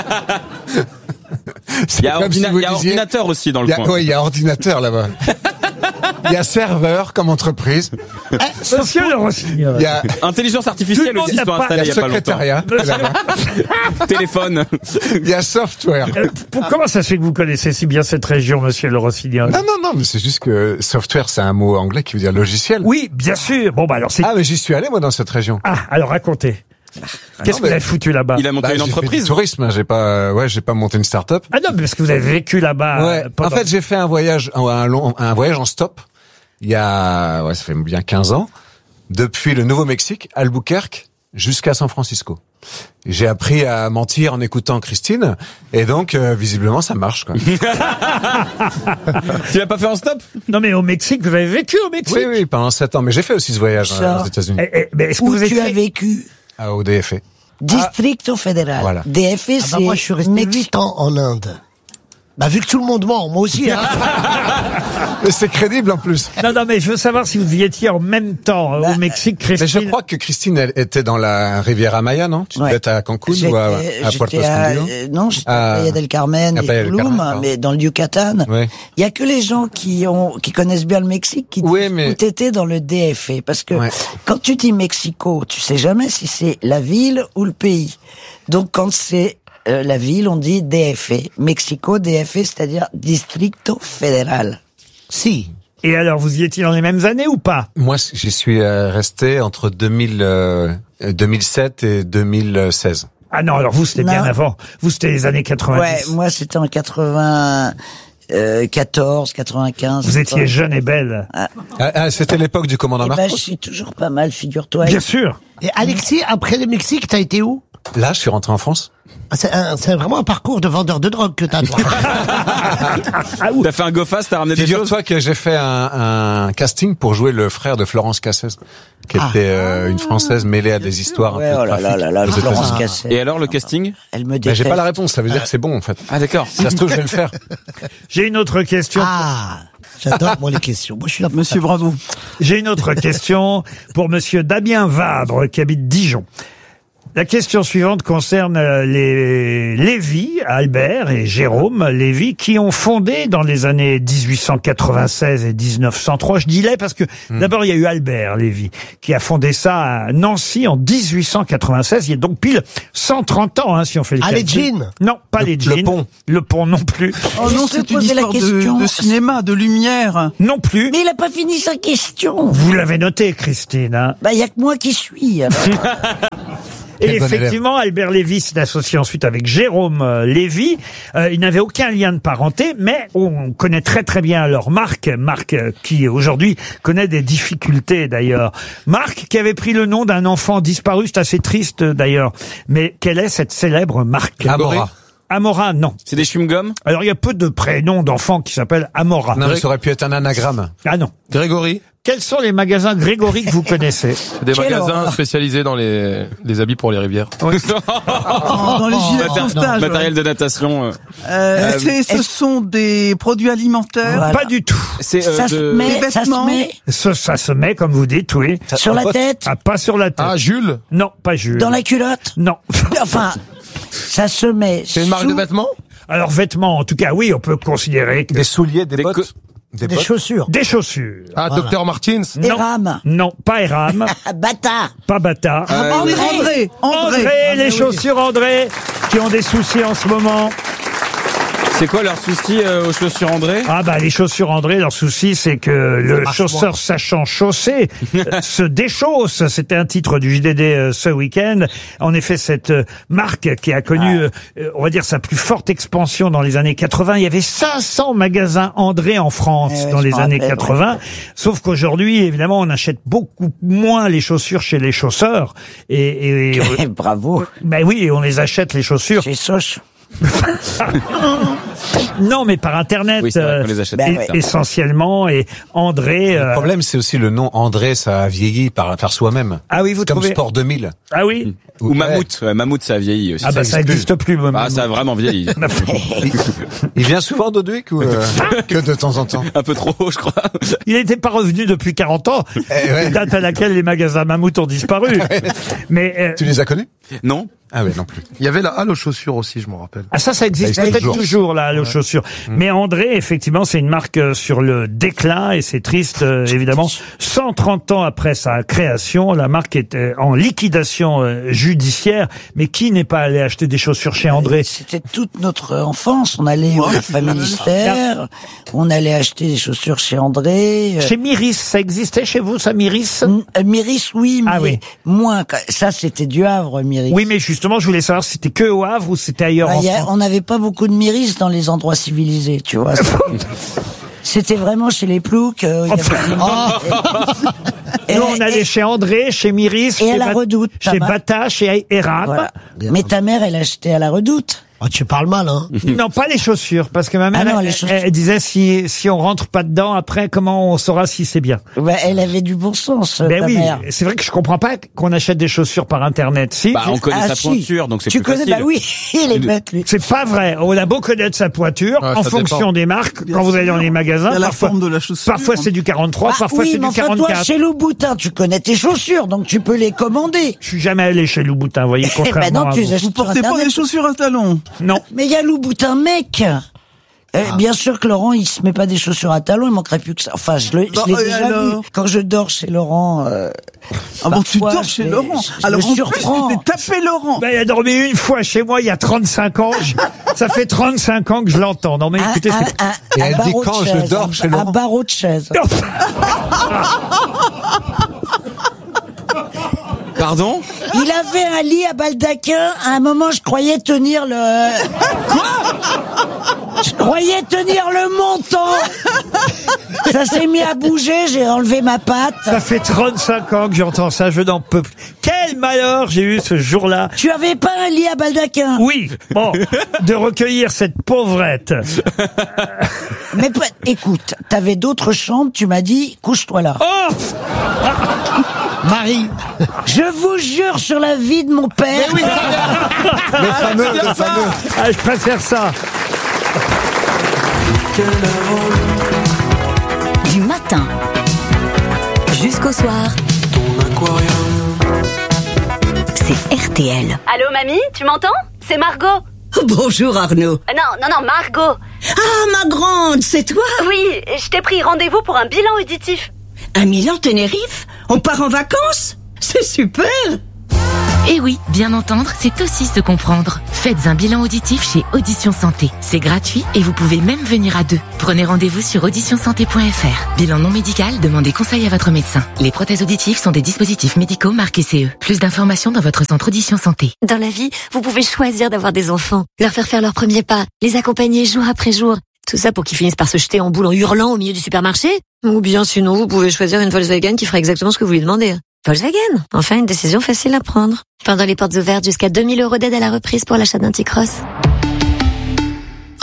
C'est Il y a, comme si ordina- vous il y a disiez- ordinateur aussi dans Il le y a, coin. ouais, il y a ordinateur là-bas. Il y a serveur comme entreprise. Monsieur le Rossignol. Il y a Intelligence Tout artificielle le aussi monde sont n'a pas- installés il il y y a a pas longtemps. secrétariat là-bas. Téléphone. Il y a software. Euh, pour- comment ça se fait que vous connaissez si bien cette région, monsieur le Rossignol? Non, non, non, mais c'est juste que software, c'est un mot anglais qui veut dire logiciel. Oui, bien sûr. Bon, bah alors c'est... Ah, mais j'y suis allé, moi, dans cette région. Ah, alors racontez. Qu'est-ce non, que vous mais- avez foutu là-bas? Il a monté Bah, une j'ai fait entreprise. du tourisme, hein, j'ai pas, euh, ouais, j'ai pas monté une start-up. Ah non, mais parce que vous avez vécu là-bas. Ouais. euh, pendant- En fait, j'ai fait un voyage, un long, un voyage en stop. Il y a, ouais, ça fait bien quinze ans. Depuis le Nouveau-Mexique, Albuquerque, jusqu'à San Francisco. J'ai appris à mentir en écoutant Christine, et donc, euh, visiblement, ça marche, quoi. Tu l'as pas fait en stop? Non, mais au Mexique, vous avez vécu au Mexique? Oui, oui, pendant sept ans. Mais j'ai fait aussi ce voyage Ça. hein, aux États-Unis. Eh, eh, mais est-ce que Où vous tu étiez... as vécu? Ah, au D F E. Districto Fédéral. Voilà. D F E, Ah bah c'est moi, je suis resté Mexique. huit ans en Inde. Bah, vu que tout le monde ment, moi aussi, hein. Mais c'est crédible, en plus. Non, non, mais je veux savoir si vous y étiez en même temps euh, au Mexique, Mais Christine. je crois que Christine, elle était dans la Riviera Maya, non? Tu Ouais. devais être à Cancun ou à, J'étais- à Puerto j'étais à- Escondido? euh, Non, j'étais Ah. à Playa del Carmen À et Playa del Tulum, Carmen, mais dans le Yucatan. Ouais. Il y a que les gens qui ont, qui connaissent bien le Mexique qui Oui, disent mais- où t'étais dans le D F E. Parce que Ouais. quand tu dis Mexico, tu sais jamais si c'est la ville ou le pays. Donc quand c'est euh, la ville, on dit D F E. Mexico, D F E, c'est-à-dire Districto Fédéral. Si. Et alors, vous y étiez dans les mêmes années ou pas? Moi, j'y suis euh, resté entre deux mille, euh, deux mille sept et deux mille seize. Ah non, alors vous, c'était Non. bien avant. Vous, c'était les années Ouais, quatre-vingt-dix. moi c'était en quatre-vingt-quatorze, quatre-vingt-quinze. Vous étiez jeune et belle. Ah, Ah, ah, c'était l'époque du commandant eh ben, Marcos. je suis toujours pas mal, figure-toi. Bien sûr. Et Alexis, après le Mexique, t'as été où? Là, je suis rentré en France. Ah, C'est un- c'est vraiment un parcours de vendeur de drogue que t'as, toi. T'as fait un go fast, t'as ramené des choses? Figure-toi que j'ai fait un, un casting pour jouer le frère de Florence Cassez, qui Ah. était euh, une Française mêlée à des histoires Ouais, un peu oh là là trafic là là, aux Florence États-Unis. Cassez. Et alors, le casting? Elle me Mais déteste. j'ai pas la réponse, ça veut dire que c'est bon en fait. Ah, d'accord. Ça se trouve, je vais le faire. J'ai une autre question. Ah, j'adore, moi, les questions. Moi, je suis là pour Monsieur ça. Bravo. J'ai une autre question pour monsieur Damien Vabre, qui habite Dijon. La question suivante concerne euh, les Lévy, Albert et Jérôme Lévy, qui ont fondé dans les années dix-huit cent quatre-vingt-seize et dix-neuf cent trois. Je dis les parce que d'abord il y a eu Albert Lévy qui a fondé ça à Nancy en dix-huit cent quatre-vingt-seize. Il y a donc pile cent trente ans, hein, si on fait le Ah, les calcul. jeans. Non, pas Le- les jeans. le pont. Le pont non plus. Oh non, Je te c'est une posais la histoire de, question. de cinéma, de lumière. Non plus. Mais il a pas fini sa question. Vous l'avez noté, Christine. Hein. Bah, il y a que moi qui suis. alors. Et Quel bon effectivement, Albert Lévy s'est associé ensuite avec Jérôme euh, Lévy. Euh, ils n'avaient aucun lien de parenté, mais on connaît très très bien leur marque, marque euh, qui aujourd'hui connaît des difficultés d'ailleurs. Marque qui avait pris le nom d'un enfant disparu, c'est assez triste euh, d'ailleurs. Mais quelle est cette célèbre marque? Amora. Amora, non. C'est des chewing-gums? Alors, il y a peu de prénoms d'enfants qui s'appellent Amora. Non, ça aurait pu être un anagramme. Ah non. Grégory? Quels sont les magasins Grégory que vous connaissez? C'est des Quelle magasins horreur. spécialisés dans les, les habits pour les rivières. Oui. Dans les gilets de sauvetage. Matériel de natation. euh. Euh, Euh, c'est- ce sont des produits alimentaires. Pas du tout. C'est, euh, Ça se de- met, Des ça se vêtements. met Ça, ça se met, comme vous dites, oui. Sur la tête? Ah, pas sur la tête. Ah, Jules? Non, pas Jules. Dans la culotte? Non. Enfin, ça se met. C'est une marque sous de vêtements? Alors, vêtements, en tout cas, oui, on peut considérer que... Des souliers, des, Des bottes. co- Des, Des bottes. chaussures. Des chaussures. Ah, Voilà. Docteur Martins? Non. Eram. Non, pas Eram, Bata. pas Bata. Euh, André. André, André. les Ah, oui. chaussures André, qui ont des soucis en ce moment. C'est quoi leur souci euh, aux chaussures André? Ah bah les chaussures André, leur souci c'est que le marche chausseur moins. sachant chausser euh, se déchausse. C'était un titre du J D D euh, ce week-end. En effet, cette euh, marque qui a connu, euh, euh, on va dire, sa plus forte expansion dans les années quatre-vingts. Il y avait cinq cents magasins André en France Eh ouais, dans je les me années rappelle, quatre-vingts. Sauf qu'aujourd'hui, évidemment, on achète beaucoup moins les chaussures chez les chausseurs. Et, et, et- Bravo. ben oui, et on les achète les chaussures. Chez Soch. Non, mais par internet, Oui, c'est vrai euh, qu'on les achète. e- Ben ouais. essentiellement. Et André. euh, Le problème, c'est aussi le nom André, ça a vieilli par, par soi-même. Ah oui, vous Comme trouvez Sport deux mille. Ah oui. Ou Mammouth. Ouais, Mammouth, ça a vieilli aussi. Ah bah ça n'existe plus. moi. Ah, ça a vraiment vieilli. Il, il vient souvent d'Audouic ou euh, que de temps en temps? Un peu trop, je crois. Il n'était pas revenu depuis quarante ans, Eh ouais. date à laquelle les magasins Mammouth ont disparu. Mais euh, Tu les as connus? Non? Ah ouais, non plus. Il y avait la halle aux chaussures aussi, je m'en rappelle. ah ça, ça existe Ça existe peut-être toujours, toujours. là, les chaussures. Mais André, effectivement, c'est une marque euh, sur le déclin et c'est triste, euh, évidemment. cent trente ans après sa création, la marque est euh, en liquidation euh, judiciaire. Mais qui n'est pas allé acheter des chaussures chez André? C'était toute notre enfance. On allait au Familistère, on allait acheter des chaussures chez André. euh, Chez Miris, ça existait chez vous, ça, Miris? M- euh, Miris, oui, mais Ah oui. moins. Ça, c'était du Havre, Miris. Oui, mais justement, je voulais savoir si c'était que au Havre ou c'était ailleurs Bah, en y a- France. on n'avait pas beaucoup de Miris dans les endroits civilisés, tu vois. C'était vraiment chez les ploucs. euh, il y avait- Nous, on allait chez André, chez Miris, Et à chez, la Bat- Redoute, chez là-bas. Bata, chez Eram. Voilà. Mais ta mère, elle achetait à la Redoute. Ah, tu parles mal, hein. Non, pas les chaussures, parce que ma mère, Ah non, elle, les chaussures. elle disait si si on rentre pas dedans, après comment on saura si c'est bien. Bah, elle avait du bon sens, Ben ta oui, mère. c'est vrai que je comprends pas qu'on achète des chaussures par internet. Si, Bah, on connaît Ah, sa si. pointure, donc c'est Tu plus connais, facile. bah oui, il est bête, lui. c'est pas vrai. On a beau connaître sa poiture Ouais, en ça fonction dépend. des marques. Bien Quand vous allez sûr. dans les magasins, Il y a la parfois, forme de la chaussure. parfois c'est du quarante-trois, Ah, parfois oui, c'est mais du enfin, toi, quarante-quatre. chez Louboutin, tu connais tes chaussures, donc tu peux les commander. Je suis jamais allé chez Louboutin, vous voyez, Eh ben contrairement non, à tu les vous. achètes Vous sur portez pas Internet. des chaussures à talons? Non. Mais il y a Louboutin mec. Euh, Ah. Bien sûr que Laurent, il se met pas des chaussures à talons, il manquerait plus que ça. Enfin, je le- je Bah, l'ai et déjà alors vu. Quand je dors chez Laurent. Euh, Ah bon, tu parfois, dors je chez l'ai- Laurent. je- je Alors le en plus, surprends. tu t'es tapé Laurent. Ben, il a dormi une fois chez moi il y a trente-cinq ans. Je- Ça fait trente-cinq ans que je l'entends. Non mais Un- écoutez, un- c'est- un- Et un elle dit barreau de quand je chaise, dors un- chez Un Laurent. barreau de chaise. Pardon? Il avait un lit à baldaquin. À un moment, je croyais tenir le. Je croyais tenir le montant. Ça s'est mis à bouger. J'ai enlevé ma patte. Ça fait trente-cinq ans que j'entends ça, je n'en peux plus. Quel malheur j'ai eu ce jour-là. Tu avais pas un lit à baldaquin? Oui, bon, de recueillir cette pauvrette. Mais pe- écoute, t'avais d'autres chambres. Tu m'as dit, couche-toi là. Oh Marie. Je vous jure sur la vie de mon père. Le fameux, le fameux. Ah, je préfère ça. Du matin jusqu'au soir. C'est R T L. Allô, mamie, tu m'entends? C'est Margot. Bonjour Arnaud. Euh, Non, non, non, Margot. Ah, ma grande, c'est toi? Oui, je t'ai pris rendez-vous pour un bilan auditif. À Milan, Tenerife? On part en vacances? C'est super! Et oui, bien entendre, c'est aussi se comprendre. Faites un bilan auditif chez Audition Santé. C'est gratuit et vous pouvez même venir à deux. Prenez rendez-vous sur audition santé point f r. Bilan non médical, demandez conseil à votre médecin. Les prothèses auditives sont des dispositifs médicaux marqués C E. Plus d'informations dans votre centre Audition Santé. Dans la vie, vous pouvez choisir d'avoir des enfants, leur faire faire leurs premiers pas, les accompagner jour après jour. Tout ça pour qu'ils finissent par se jeter en boule en hurlant au milieu du supermarché. Ou bien sinon, vous pouvez choisir une Volkswagen qui fera exactement ce que vous lui demandez. Volkswagen, enfin une décision facile à prendre. Pendant les portes ouvertes, jusqu'à deux mille euros d'aide à la reprise pour l'achat d'un T-Cross.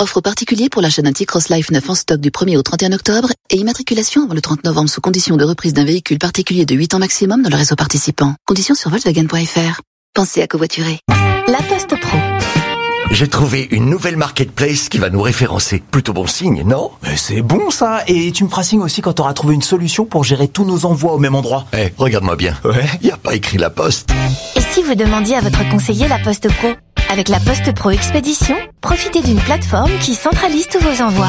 Offre particulier pour l'achat d'un T-Cross Life neuf en stock du premier au trente et un octobre et immatriculation avant le trente novembre sous condition de reprise d'un véhicule particulier de huit ans maximum dans le réseau participant. Conditions sur Volkswagen point F R. Pensez à covoiturer. La Poste Pro. J'ai trouvé une nouvelle marketplace qui va nous référencer. Plutôt bon signe, non? Mais c'est bon ça. Et tu me feras signe aussi quand t'auras trouvé une solution pour gérer tous nos envois au même endroit. Eh, hey, regarde-moi bien. Ouais. Y a pas écrit La Poste. Et si vous demandiez à votre conseiller La Poste Pro? Avec La Poste Pro Expédition, profitez d'une plateforme qui centralise tous vos envois.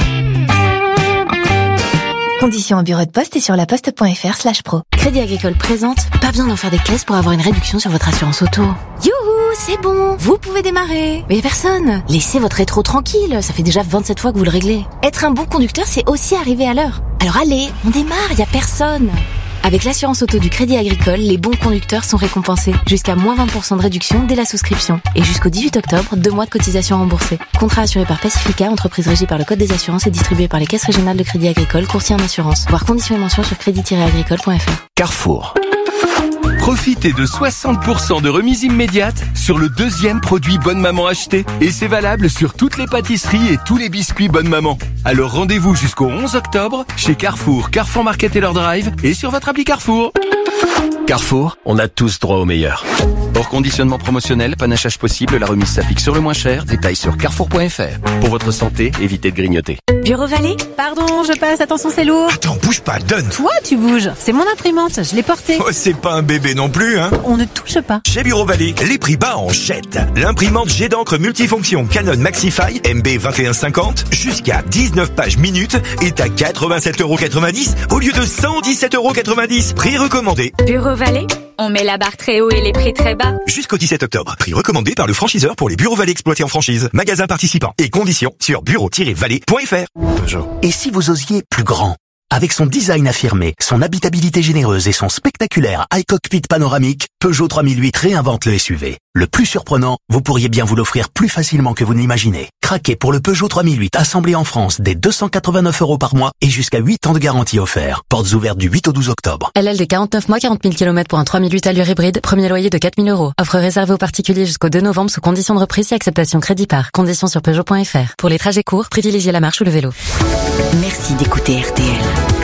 Conditions au bureau de poste et sur laposte.fr slash pro. Crédit Agricole présente, pas besoin d'en faire des caisses pour avoir une réduction sur votre assurance auto. Youhou, c'est bon, vous pouvez démarrer. Mais y a personne. Laissez votre rétro tranquille, ça fait déjà vingt-sept fois que vous le réglez. Être un bon conducteur, c'est aussi arriver à l'heure. Alors allez, on démarre, y a personne. Avec l'assurance auto du Crédit Agricole, les bons conducteurs sont récompensés. Jusqu'à moins vingt pour cent de réduction dès la souscription. Et jusqu'au dix-huit octobre, deux mois de cotisation remboursée. Contrat assuré par Pacifica, entreprise régie par le Code des assurances et distribué par les caisses régionales de Crédit Agricole, courtier en assurance. Voir conditions et mentions sur crédit tiret agricole point F R. Carrefour. Profitez de soixante pour cent de remise immédiate sur le deuxième produit Bonne Maman acheté. Et c'est valable sur toutes les pâtisseries et tous les biscuits Bonne Maman. Alors rendez-vous jusqu'au onze octobre chez Carrefour, Carrefour Market et leur Drive et sur votre appli Carrefour. Carrefour, on a tous droit au meilleur. Hors conditionnement promotionnel, panachage possible, la remise s'applique sur le moins cher. Détails sur carrefour point F R. Pour votre santé, évitez de grignoter. Bureau Vallée? Pardon, je passe, attention c'est lourd. Attends, bouge pas, donne. Toi, tu bouges. C'est mon imprimante, je l'ai portée. Oh, c'est pas un bébé non plus, hein. On ne touche pas. Chez Bureau Vallée, les prix bas en jette. L'imprimante jet d'encre multifonction Canon Maxify M B vingt et un cinquante jusqu'à dix-neuf pages minutes est à quatre-vingt-sept euros quatre-vingt-dix au lieu de cent dix-sept euros quatre-vingt-dix. Prix recommandé. Bureau Vallée? On met la barre très haut et les prix très bas. Jusqu'au dix-sept octobre. Prix recommandé par le franchiseur pour les Bureaux Vallée exploités en franchise. Magasin participant. Et conditions sur bureau tiret vallée point F R. Peugeot. Et si vous osiez plus grand? Avec son design affirmé, son habitabilité généreuse et son spectaculaire high cockpit panoramique, Peugeot trois mille huit réinvente le S U V. Le plus surprenant, vous pourriez bien vous l'offrir plus facilement que vous n'imaginez. Craquez pour le Peugeot trois mille huit assemblé en France dès deux cent quatre-vingt-neuf euros par mois et jusqu'à huit ans de garantie offert. Portes ouvertes du huit au douze octobre. L L D quarante-neuf mois, quarante mille kilomètres pour un trois mille huit allure hybride, premier loyer de quatre mille euros. Offre réservée aux particuliers jusqu'au deux novembre sous condition de reprise et acceptation crédit par. Conditions sur Peugeot point F R. Pour les trajets courts, privilégiez la marche ou le vélo. Merci d'écouter R T L.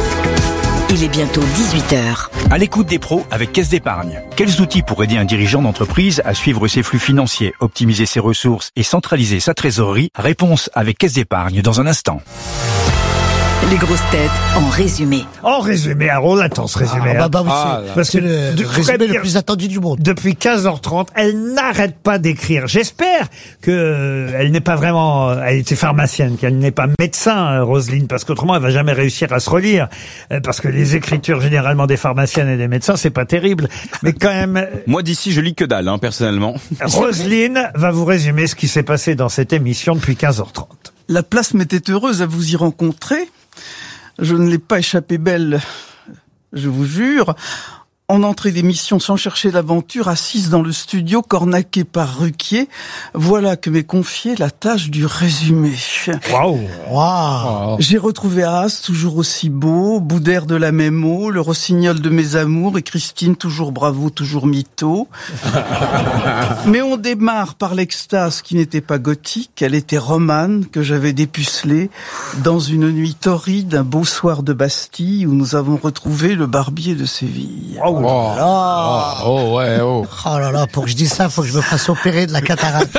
Il est bientôt dix-huit heures. À l'écoute des pros avec Caisse d'Épargne. Quels outils pour aider un dirigeant d'entreprise à suivre ses flux financiers, optimiser ses ressources et centraliser sa trésorerie? Réponse avec Caisse d'Épargne dans un instant. Les grosses têtes en résumé. En résumé, alors on l'attend ce résumé. Ah, bah, bah, hein. c'est- Parce que c'est le de- résumé le dire, plus attendu du monde. Depuis quinze heures trente, elle n'arrête pas d'écrire. J'espère que euh, elle n'est pas vraiment, euh, elle était pharmacienne, qu'elle n'est pas médecin, euh, Roselyne, parce qu'autrement elle va jamais réussir à se relire, euh, parce que les écritures généralement des pharmaciennes et des médecins, c'est pas terrible. Mais quand même, Moi d'ici, je lis que dalle, hein, personnellement. Roselyne va vous résumer ce qui s'est passé dans cette émission depuis quinze heures trente. La place m'était heureuse à vous y rencontrer. Je ne l'ai pas échappé belle, je vous jure. En entrée d'émission, sans chercher l'aventure, assise dans le studio, cornaquée par Ruquier, voilà que m'est confiée la tâche du résumé. Waouh, waouh. J'ai retrouvé As, toujours aussi beau, Boudère de la même eau, le rossignol de mes amours, et Christine, toujours bravo, toujours mytho. Mais on démarre par l'extase qui n'était pas gothique, elle était romane, que j'avais dépucelée dans une nuit torride, un beau soir de Bastille, où nous avons retrouvé le barbier de Séville. Oh, Oh, là. oh, ouais, oh. Oh là là, pour que je dise ça, faut que je me fasse opérer de la cataracte.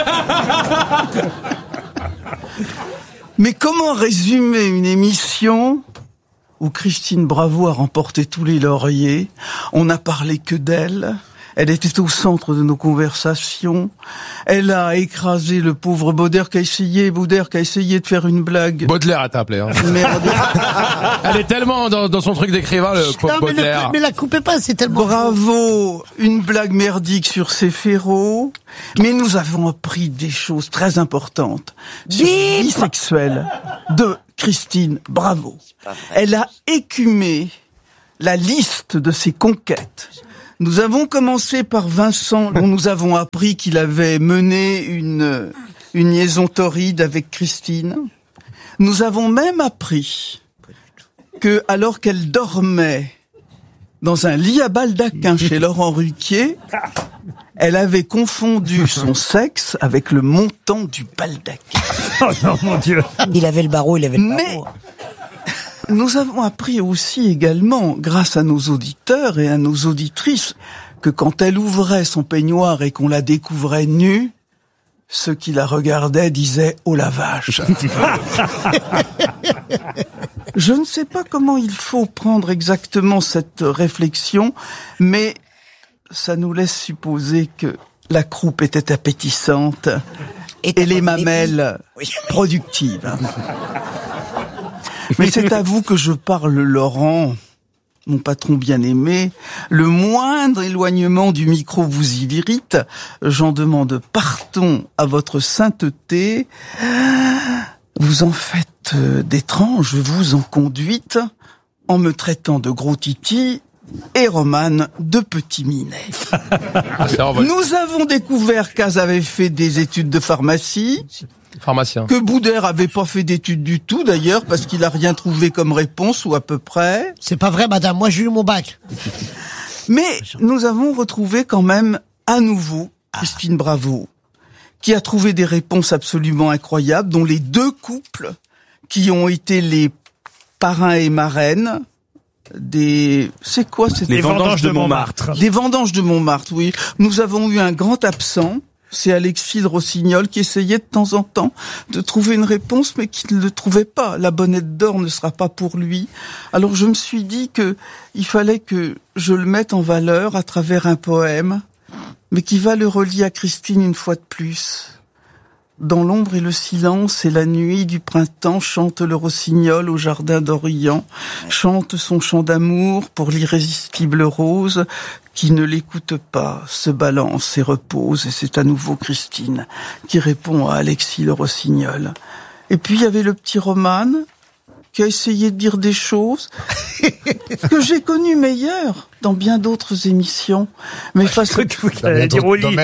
Mais comment résumer une émission où Christine Bravo a remporté tous les lauriers? On n'a parlé que d'elle. Elle était au centre de nos conversations. Elle a écrasé le pauvre Baudelaire qui a essayé, Baudelaire qui a essayé de faire une blague. Baudelaire, elle t'a appelé. Hein. Merde. Elle est tellement dans, dans son truc d'écrivain, le pauvre Non, mais, Baudelaire. le, mais la coupez pas, c'est tellement... Bravo, une blague merdique sur ses férots. Mais nous avons appris des choses très importantes sur le bisexuel de Christine Bravo. Elle a écumé la liste de ses conquêtes. Nous avons commencé par Vincent, dont nous avons appris qu'il avait mené une, une liaison torride avec Christine. Nous avons même appris que, alors qu'elle dormait dans un lit à baldaquin chez Laurent Ruquier, Elle avait confondu son sexe avec le montant du baldaquin. Oh non, mon Dieu. Il avait le barreau, il avait le Mais barreau. nous avons appris aussi également, grâce à nos auditeurs et à nos auditrices, que quand elle ouvrait son peignoir et qu'on la découvrait nue, ceux qui la regardaient disaient « Oh la vache !» Je ne sais pas comment il faut prendre exactement cette réflexion, mais ça nous laisse supposer que la croupe était appétissante et, et les mamelles oui. productives. Mais c'est à vous que je parle, Laurent, mon patron bien-aimé. Le moindre éloignement du micro vous y irrite. J'en demande pardon à votre sainteté. Vous en faites d'étranges, vous en conduite, en me traitant de gros titi et Romane de petit minet. Nous avons découvert qu'Az avait fait des études de pharmacie. Pharmacien. Que Boudère avait pas fait d'études du tout, d'ailleurs, parce qu'il a rien trouvé comme réponse, ou à peu près. C'est pas vrai, madame. Moi, j'ai eu mon bac. Mais nous avons retrouvé quand même, à nouveau, Christine Bravo, qui a trouvé des réponses absolument incroyables, dont les deux couples qui ont été les parrains et marraines des... C'est quoi? C'est Les vendanges de Montmartre. Des vendanges de Montmartre, oui. Nous avons eu un grand absent. C'est Alexis le Rossignol qui essayait de temps en temps de trouver une réponse, mais qui ne le trouvait pas. La bonnette d'or ne sera pas pour lui. Alors je me suis dit que il fallait que je le mette en valeur à travers un poème, mais qui va le relier à Christine une fois de plus. Dans l'ombre et le silence et la nuit du printemps chante le rossignol au jardin d'Orient, chante son chant d'amour pour l'irrésistible rose qui ne l'écoute pas, se balance et repose. Et c'est à nouveau Christine qui répond à Alexis le rossignol. Et puis il y avait le petit Romane qui a essayé de dire des choses que j'ai connues meilleures dans bien d'autres émissions. Mais face à... dire au lit.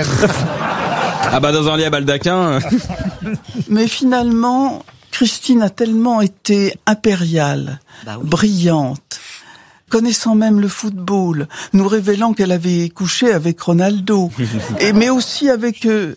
Ah bah dans un lit à baldaquin. Mais finalement, Christine a tellement été impériale, bah oui. brillante, connaissant même le football, nous révélant qu'elle avait couché avec Ronaldo, et mais aussi avec euh,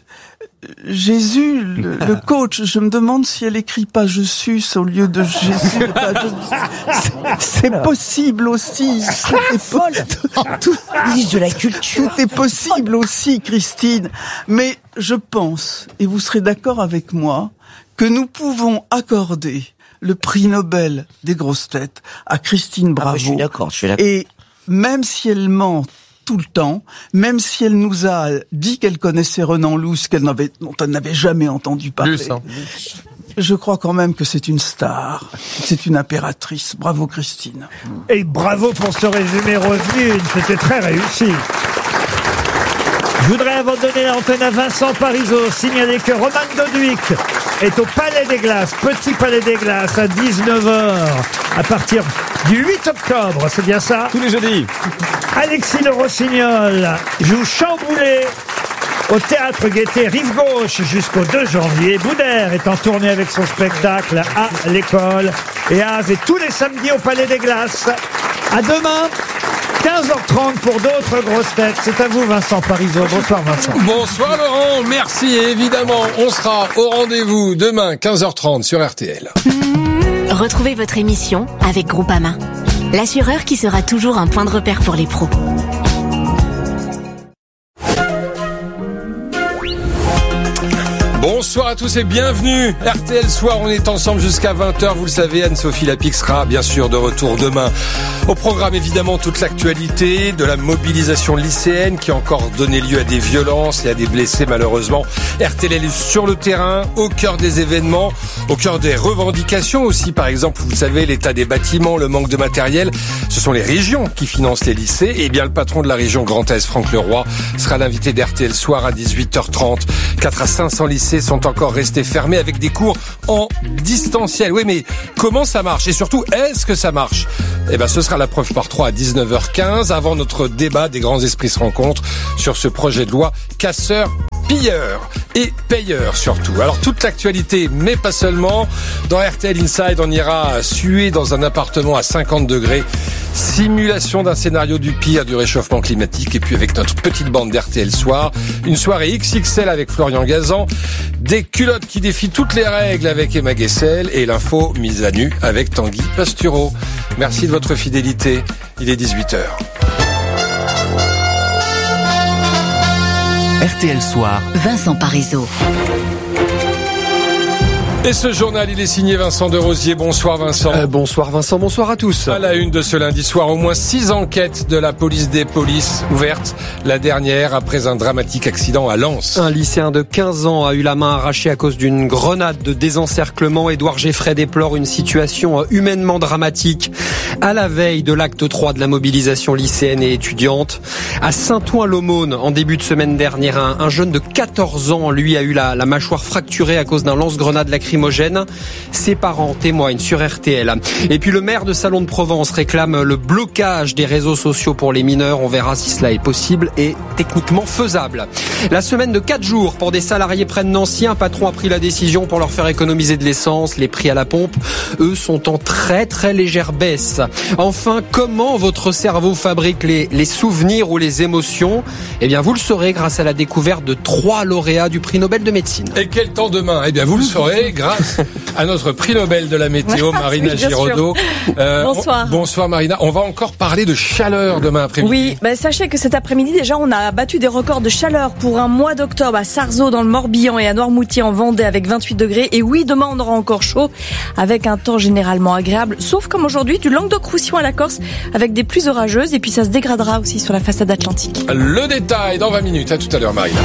Jésus, le, le coach. Je me demande si elle écrit pas je suce au lieu de Jésus. Pas je... C'est possible aussi. C'est folle. Tout, de la culture. Tout est possible aussi, Christine. Mais je pense, et vous serez d'accord avec moi, que nous pouvons accorder le prix Nobel des grosses têtes à Christine Bravo. Ah, je suis d'accord, je suis d'accord. Et même si elle ment tout le temps, même si elle nous a dit qu'elle connaissait Renan Luce, qu'elle n'avait, dont elle n'avait jamais entendu parler. Luce, hein. Je crois quand même que c'est une star, c'est une impératrice. Bravo Christine. Et bravo pour ce résumé, Roselyne, c'était très réussi. Je voudrais, avant de donner l'antenne à Vincent Parisot, signaler que Romane Doduic est au Palais des Glaces, Petit Palais des Glaces, à dix-neuf heures, à partir du huit octobre, c'est bien ça? Tous les jeudis. Alexis le Rossignol joue Chamboulé au Théâtre Gaîté Rive Gauche jusqu'au deux janvier. Boudère est en tournée avec son spectacle à l'école. Et Az est tous les samedis au Palais des Glaces. À demain, quinze heures trente pour d'autres grosses têtes. C'est à vous, Vincent Parisot. Bonsoir, Vincent. Bonsoir, Laurent. Merci. Et évidemment, on sera au rendez-vous demain, quinze heures trente sur R T L. Retrouvez votre émission avec Groupama, l'assureur qui sera toujours un point de repère pour les pros. Bonsoir à tous et bienvenue. R T L Soir, on est ensemble jusqu'à vingt heures. Vous le savez, Anne-Sophie Lapix sera bien sûr de retour demain. Au programme, évidemment, toute l'actualité de la mobilisation lycéenne qui a encore donné lieu à des violences et à des blessés, malheureusement. R T L est sur le terrain, au cœur des événements, au cœur des revendications aussi. Par exemple, vous le savez, l'état des bâtiments, le manque de matériel. Ce sont les régions qui financent les lycées. Et bien, le patron de la région Grand Est, Franck Leroy, sera l'invité d'R T L Soir à dix-huit heures trente. quatre à cinq cents lycées sont encore restés fermés avec des cours en distanciel. Oui, mais comment ça marche? Et surtout, est-ce que ça marche? Eh ben, ce sera la preuve par trois à dix-neuf heures quinze, avant notre débat des grands esprits se rencontrent sur ce projet de loi casseur, pilleur et payeur surtout. Alors, toute l'actualité, mais pas seulement. Dans R T L Inside, on ira suer dans un appartement à cinquante degrés. Simulation d'un scénario du pire du réchauffement climatique. Et puis avec notre petite bande d'R T L Soir, une soirée X X L avec Florian Gazan, des culottes qui défient toutes les règles avec Emma Guessel et l'info mise à nu avec Tanguy Pastureau. Merci de votre fidélité. Il est dix-huit heures. R T L Soir. Vincent Parisot. Et ce journal, il est signé Vincent de Rosier. Bonsoir Vincent. Euh, bonsoir Vincent, bonsoir à tous. À la une de ce lundi soir, au moins six enquêtes de la police des polices ouvertes. La dernière après un dramatique accident à Lens. Un lycéen de quinze ans a eu la main arrachée à cause d'une grenade de désencerclement. Édouard Geffray déplore une situation humainement dramatique à la veille de l'acte trois de la mobilisation lycéenne et étudiante. À Saint-Ouen-l'Aumône, en début de semaine dernière, un, un jeune de quatorze ans, lui, a eu la, la mâchoire fracturée à cause d'un lance-grenade lacrymogène. Ses parents témoignent sur R T L. Et puis le maire de Salon de Provence réclame le blocage des réseaux sociaux pour les mineurs. On verra si cela est possible et techniquement faisable. La semaine de quatre jours pour des salariés près de Nancy. Un patron a pris la décision pour leur faire économiser de l'essence. Les prix à la pompe, eux, sont en très très légère baisse. Enfin, comment votre cerveau fabrique les, les souvenirs ou les émotions ? Eh bien, vous le saurez grâce à la découverte de trois lauréats du prix Nobel de médecine. Et quel temps demain ? Eh bien, vous le saurez grâce à notre prix Nobel de la météo, Marina oui, Giraudot. Euh, bonsoir. On, bonsoir Marina. On va encore parler de chaleur demain après-midi. Oui, bah, sachez que cet après-midi, déjà, on a battu des records de chaleur pour un mois d'octobre à Sarzeau dans le Morbihan et à Noirmoutier en Vendée avec vingt-huit degrés. Et oui, demain, on aura encore chaud avec un temps généralement agréable, sauf comme aujourd'hui, du Languedoc-Roussillon à la Corse avec des pluies orageuses. Et puis, ça se dégradera aussi sur la façade atlantique. Le détail dans vingt minutes. À tout à l'heure, Marina.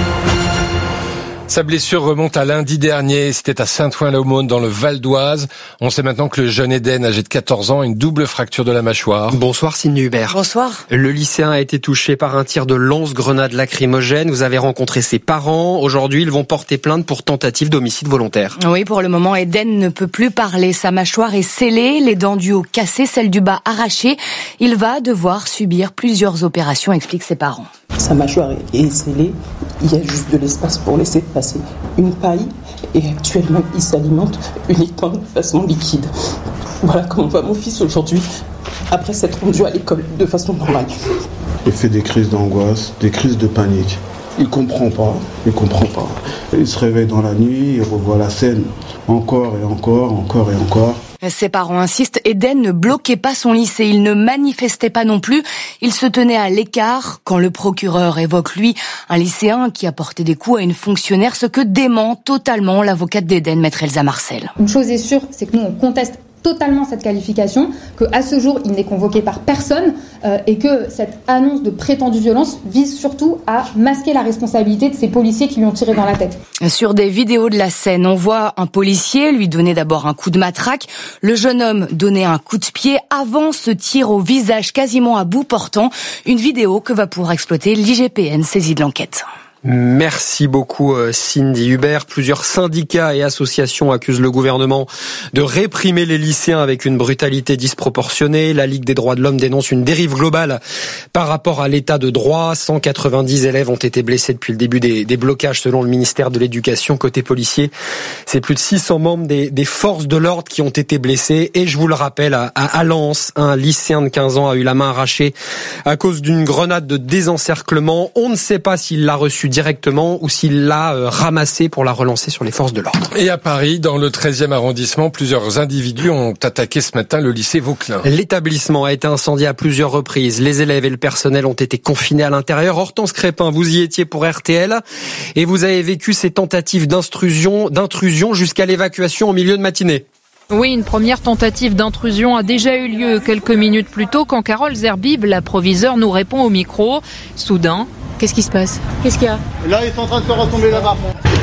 Sa blessure remonte à lundi dernier. C'était à Saint-Ouen-l'Aumône dans le Val d'Oise. On sait maintenant que le jeune Eden, âgé de quatorze ans, a une double fracture de la mâchoire. Bonsoir Cindy Hubert. Bonsoir. Le lycéen a été touché par un tir de lance-grenade lacrymogène. Vous avez rencontré ses parents. Aujourd'hui, ils vont porter plainte pour tentative d'homicide volontaire. Oui, pour le moment, Eden ne peut plus parler. Sa mâchoire est scellée, les dents du haut cassées, celles du bas arrachées. Il va devoir subir plusieurs opérations, expliquent ses parents. Sa mâchoire est scellée, il y a juste de l'espace pour laisser passer une paille et actuellement il s'alimente uniquement de façon liquide. Voilà comment va mon fils aujourd'hui après s'être rendu à l'école de façon normale. Il fait des crises d'angoisse, des crises de panique. Il comprend pas, il comprend pas. Il se réveille dans la nuit, il revoit la scène encore et encore, encore et encore. Ses parents insistent, Eden ne bloquait pas son lycée, il ne manifestait pas non plus, il se tenait à l'écart quand le procureur évoque, lui, un lycéen qui a porté des coups à une fonctionnaire, ce que dément totalement l'avocate d'Eden, maître Elsa Marcel. Une chose est sûre, c'est que nous on conteste totalement cette qualification, qu'à ce jour il n'est convoqué par personne euh, et que cette annonce de prétendue violence vise surtout à masquer la responsabilité de ces policiers qui lui ont tiré dans la tête. Sur des vidéos de la scène, on voit un policier lui donner d'abord un coup de matraque, le jeune homme donner un coup de pied avant ce tir au visage quasiment à bout portant, une vidéo que va pouvoir exploiter l'I G P N saisie de l'enquête. Merci beaucoup Cindy Hubert. Plusieurs syndicats et associations accusent le gouvernement de réprimer les lycéens avec une brutalité disproportionnée. La Ligue des droits de l'homme dénonce une dérive globale par rapport à l'état de droit. cent quatre-vingt-dix élèves ont été blessés depuis le début des, des blocages selon le ministère de l'Éducation. Côté policier, c'est plus de six cents membres des, des forces de l'ordre qui ont été blessés. Et je vous le rappelle, à, à Lens, un lycéen de quinze ans a eu la main arrachée à cause d'une grenade de désencerclement. On ne sait pas s'il l'a reçue directement ou s'il l'a euh, ramassé pour la relancer sur les forces de l'ordre. Et à Paris, dans le treizième arrondissement, plusieurs individus ont attaqué ce matin le lycée Vauquelin. L'établissement a été incendié à plusieurs reprises. Les élèves et le personnel ont été confinés à l'intérieur. Hortense Crépin, vous y étiez pour R T L et vous avez vécu ces tentatives d'intrusion, d'intrusion jusqu'à l'évacuation en milieu de matinée. Oui, une première tentative d'intrusion a déjà eu lieu quelques minutes plus tôt quand Carole Zerbib, la proviseure, nous répond au micro. Soudain, qu'est-ce qui se passe ? Qu'est-ce qu'il y a ? Là, ils sont en train de se retomber là-bas.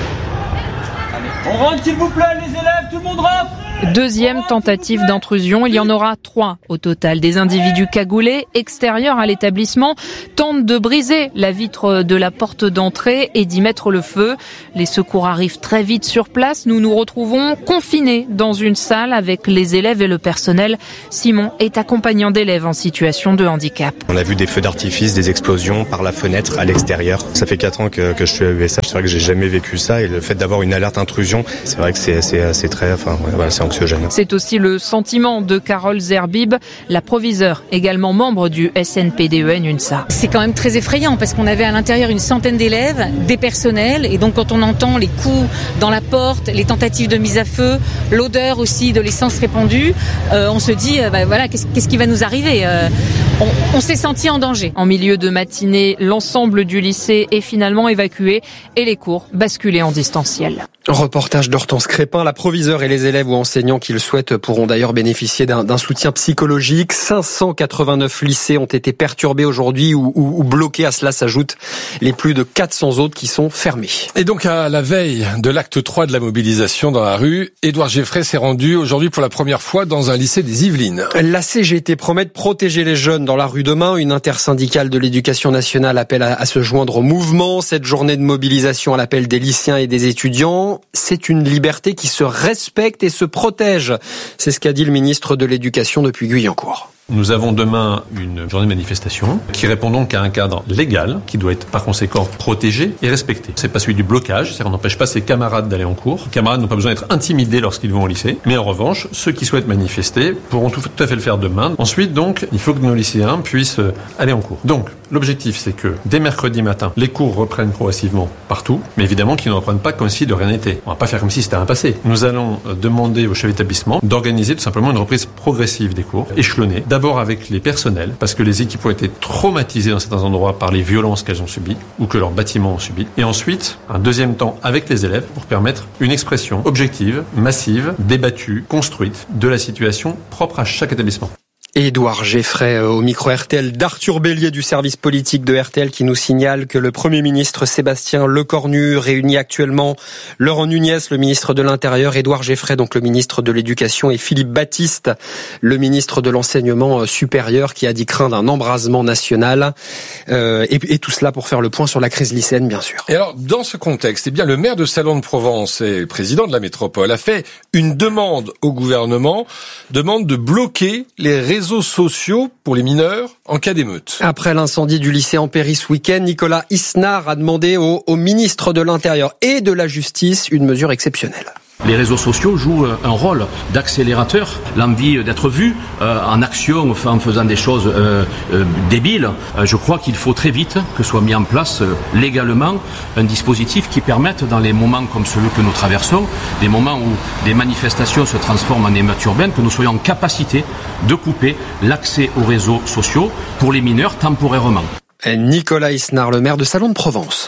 On rentre s'il vous plaît, les élèves, tout le monde rentre ! Deuxième tentative d'intrusion, il y en aura trois au total. Des individus cagoulés, extérieurs à l'établissement, tentent de briser la vitre de la porte d'entrée et d'y mettre le feu. Les secours arrivent très vite sur place. Nous nous retrouvons confinés dans une salle avec les élèves et le personnel. Simon est accompagnant d'élèves en situation de handicap. On a vu des feux d'artifice, des explosions par la fenêtre à l'extérieur. Ça fait quatre ans que, que je suis à U S H. C'est vrai que j'ai jamais vécu ça et le fait d'avoir une alerte intrusion, c'est vrai que c'est, c'est, c'est très, enfin, ouais, c'est anxiogène. C'est aussi le sentiment de Carole Zerbib, la proviseure, également membre du S N P D E N UNSA. C'est quand même très effrayant parce qu'on avait à l'intérieur une centaine d'élèves, des personnels, et donc quand on entend les coups dans la porte, les tentatives de mise à feu, l'odeur aussi de l'essence répandue, euh, on se dit, euh, bah, voilà, qu'est-ce, qu'est-ce qui va nous arriver euh, on, on s'est senti en danger. En milieu de matinée, l'ensemble du lycée est finalement évacué et les cours basculés en distanciel. Reportage d'Hortense Crépin, la proviseure et les élèves ou enseignants qui le souhaitent pourront d'ailleurs bénéficier d'un, d'un soutien psychologique. cinq cent quatre-vingt-neuf lycées ont été perturbés aujourd'hui ou, ou, ou bloqués. À cela s'ajoutent les plus de quatre cents autres qui sont fermés. Et donc à la veille de l'acte trois de la mobilisation dans la rue, Édouard Geffray s'est rendu aujourd'hui pour la première fois dans un lycée des Yvelines. La C G T promet de protéger les jeunes dans la rue demain. Une intersyndicale de l'éducation nationale appelle à, à se joindre au mouvement. Cette journée de mobilisation à l'appel des lycéens et des étudiants, c'est une liberté qui se respecte et se protège. C'est ce qu'a dit le ministre de l'Éducation depuis Guyancourt. Nous avons demain une journée de manifestation qui répond donc à un cadre légal qui doit être par conséquent protégé et respecté. C'est pas celui du blocage, c'est-à-dire qu'on n'empêche pas ses camarades d'aller en cours. Les camarades n'ont pas besoin d'être intimidés lorsqu'ils vont au lycée. Mais en revanche, ceux qui souhaitent manifester pourront tout à fait le faire demain. Ensuite donc, il faut que nos lycéens puissent aller en cours. Donc, l'objectif c'est que dès mercredi matin, les cours reprennent progressivement partout, mais évidemment qu'ils ne reprennent pas comme si de rien n'était. On va pas faire comme si c'était un passé. Nous allons demander aux chefs d'établissement d'organiser tout simplement une reprise progressive des cours, échelonnée. D'abord avec les personnels, parce que les équipes ont été traumatisées dans certains endroits par les violences qu'elles ont subies ou que leurs bâtiments ont subies. Et ensuite, un deuxième temps avec les élèves pour permettre une expression objective, massive, débattue, construite de la situation propre à chaque établissement. Édouard Geffray au micro R T L d'Arthur Bélier du service politique de R T L qui nous signale que le Premier ministre Sébastien Lecornu réunit actuellement Laurent Nunez, le ministre de l'Intérieur, Édouard Geffray, donc le ministre de l'Éducation, et Philippe Baptiste, le ministre de l'Enseignement supérieur, qui a dit craindre un embrasement national. Euh, et, et tout cela pour faire le point sur la crise lycéenne, bien sûr. Et alors, dans ce contexte, eh bien, le maire de Salon-de-Provence et président de la métropole a fait une demande au gouvernement, demande de bloquer les réseaux réseaux sociaux pour les mineurs en cas d'émeute. Après l'incendie du lycée Ampéry ce week-end, Nicolas Isnard a demandé au, au ministre de l'Intérieur et de la Justice une mesure exceptionnelle. Les réseaux sociaux jouent un rôle d'accélérateur, l'envie d'être vu euh, en action, en faisant des choses euh, euh, débiles. Euh, je crois qu'il faut très vite que soit mis en place euh, légalement un dispositif qui permette, dans les moments comme celui que nous traversons, des moments où des manifestations se transforment en émeutes urbaines, que nous soyons en capacité de couper l'accès aux réseaux sociaux pour les mineurs temporairement. Nicolas Isnard, le maire de Salon-de-Provence.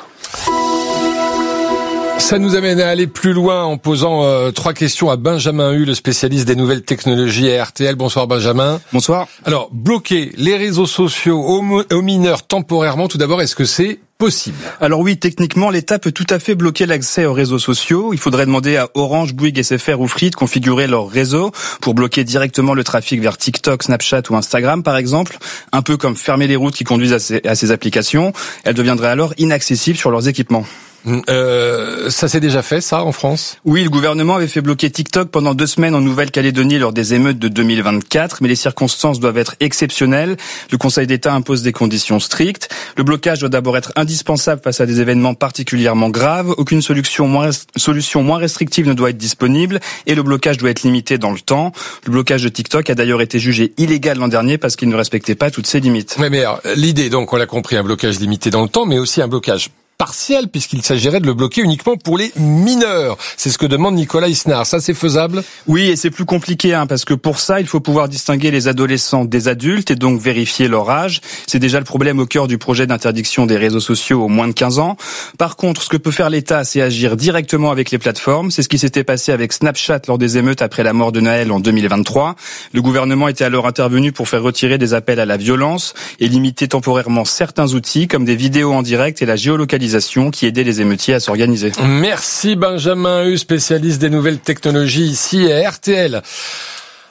Ça nous amène à aller plus loin en posant euh, trois questions à Benjamin Hu, le spécialiste des nouvelles technologies à R T L. Bonsoir Benjamin. Bonsoir. Alors, bloquer les réseaux sociaux aux, aux mineurs temporairement, tout d'abord, est-ce que c'est possible? Alors oui, techniquement, l'État peut tout à fait bloquer l'accès aux réseaux sociaux. Il faudrait demander à Orange, Bouygues, S F R ou Free de configurer leur réseau pour bloquer directement le trafic vers TikTok, Snapchat ou Instagram, par exemple. Un peu comme fermer les routes qui conduisent à ces, à ces applications. Elles deviendraient alors inaccessibles sur leurs équipements. Euh, ça s'est déjà fait, ça, en France? Oui, le gouvernement avait fait bloquer TikTok pendant deux semaines en Nouvelle-Calédonie lors des émeutes de deux mille vingt-quatre, mais les circonstances doivent être exceptionnelles. Le Conseil d'État impose des conditions strictes. Le blocage doit d'abord être indispensable face à des événements particulièrement graves. Aucune solution moins, solution moins restrictive ne doit être disponible et le blocage doit être limité dans le temps. Le blocage de TikTok a d'ailleurs été jugé illégal l'an dernier parce qu'il ne respectait pas toutes ses limites. Oui, mais alors, l'idée, donc, on l'a compris, un blocage limité dans le temps, mais aussi un blocage partiel, puisqu'il s'agirait de le bloquer uniquement pour les mineurs. C'est ce que demande Nicolas Isnard. Ça, c'est faisable? Oui, et c'est plus compliqué, hein, parce que pour ça, il faut pouvoir distinguer les adolescents des adultes et donc vérifier leur âge. C'est déjà le problème au cœur du projet d'interdiction des réseaux sociaux aux moins de quinze ans. Par contre, ce que peut faire l'État, c'est agir directement avec les plateformes. C'est ce qui s'était passé avec Snapchat lors des émeutes après la mort de Naël en deux mille vingt-trois. Le gouvernement était alors intervenu pour faire retirer des appels à la violence et limiter temporairement certains outils comme des vidéos en direct et la géolocalisation qui aidait les émeutiers à s'organiser. Merci Benjamin Hu, spécialiste des nouvelles technologies ici à R T L.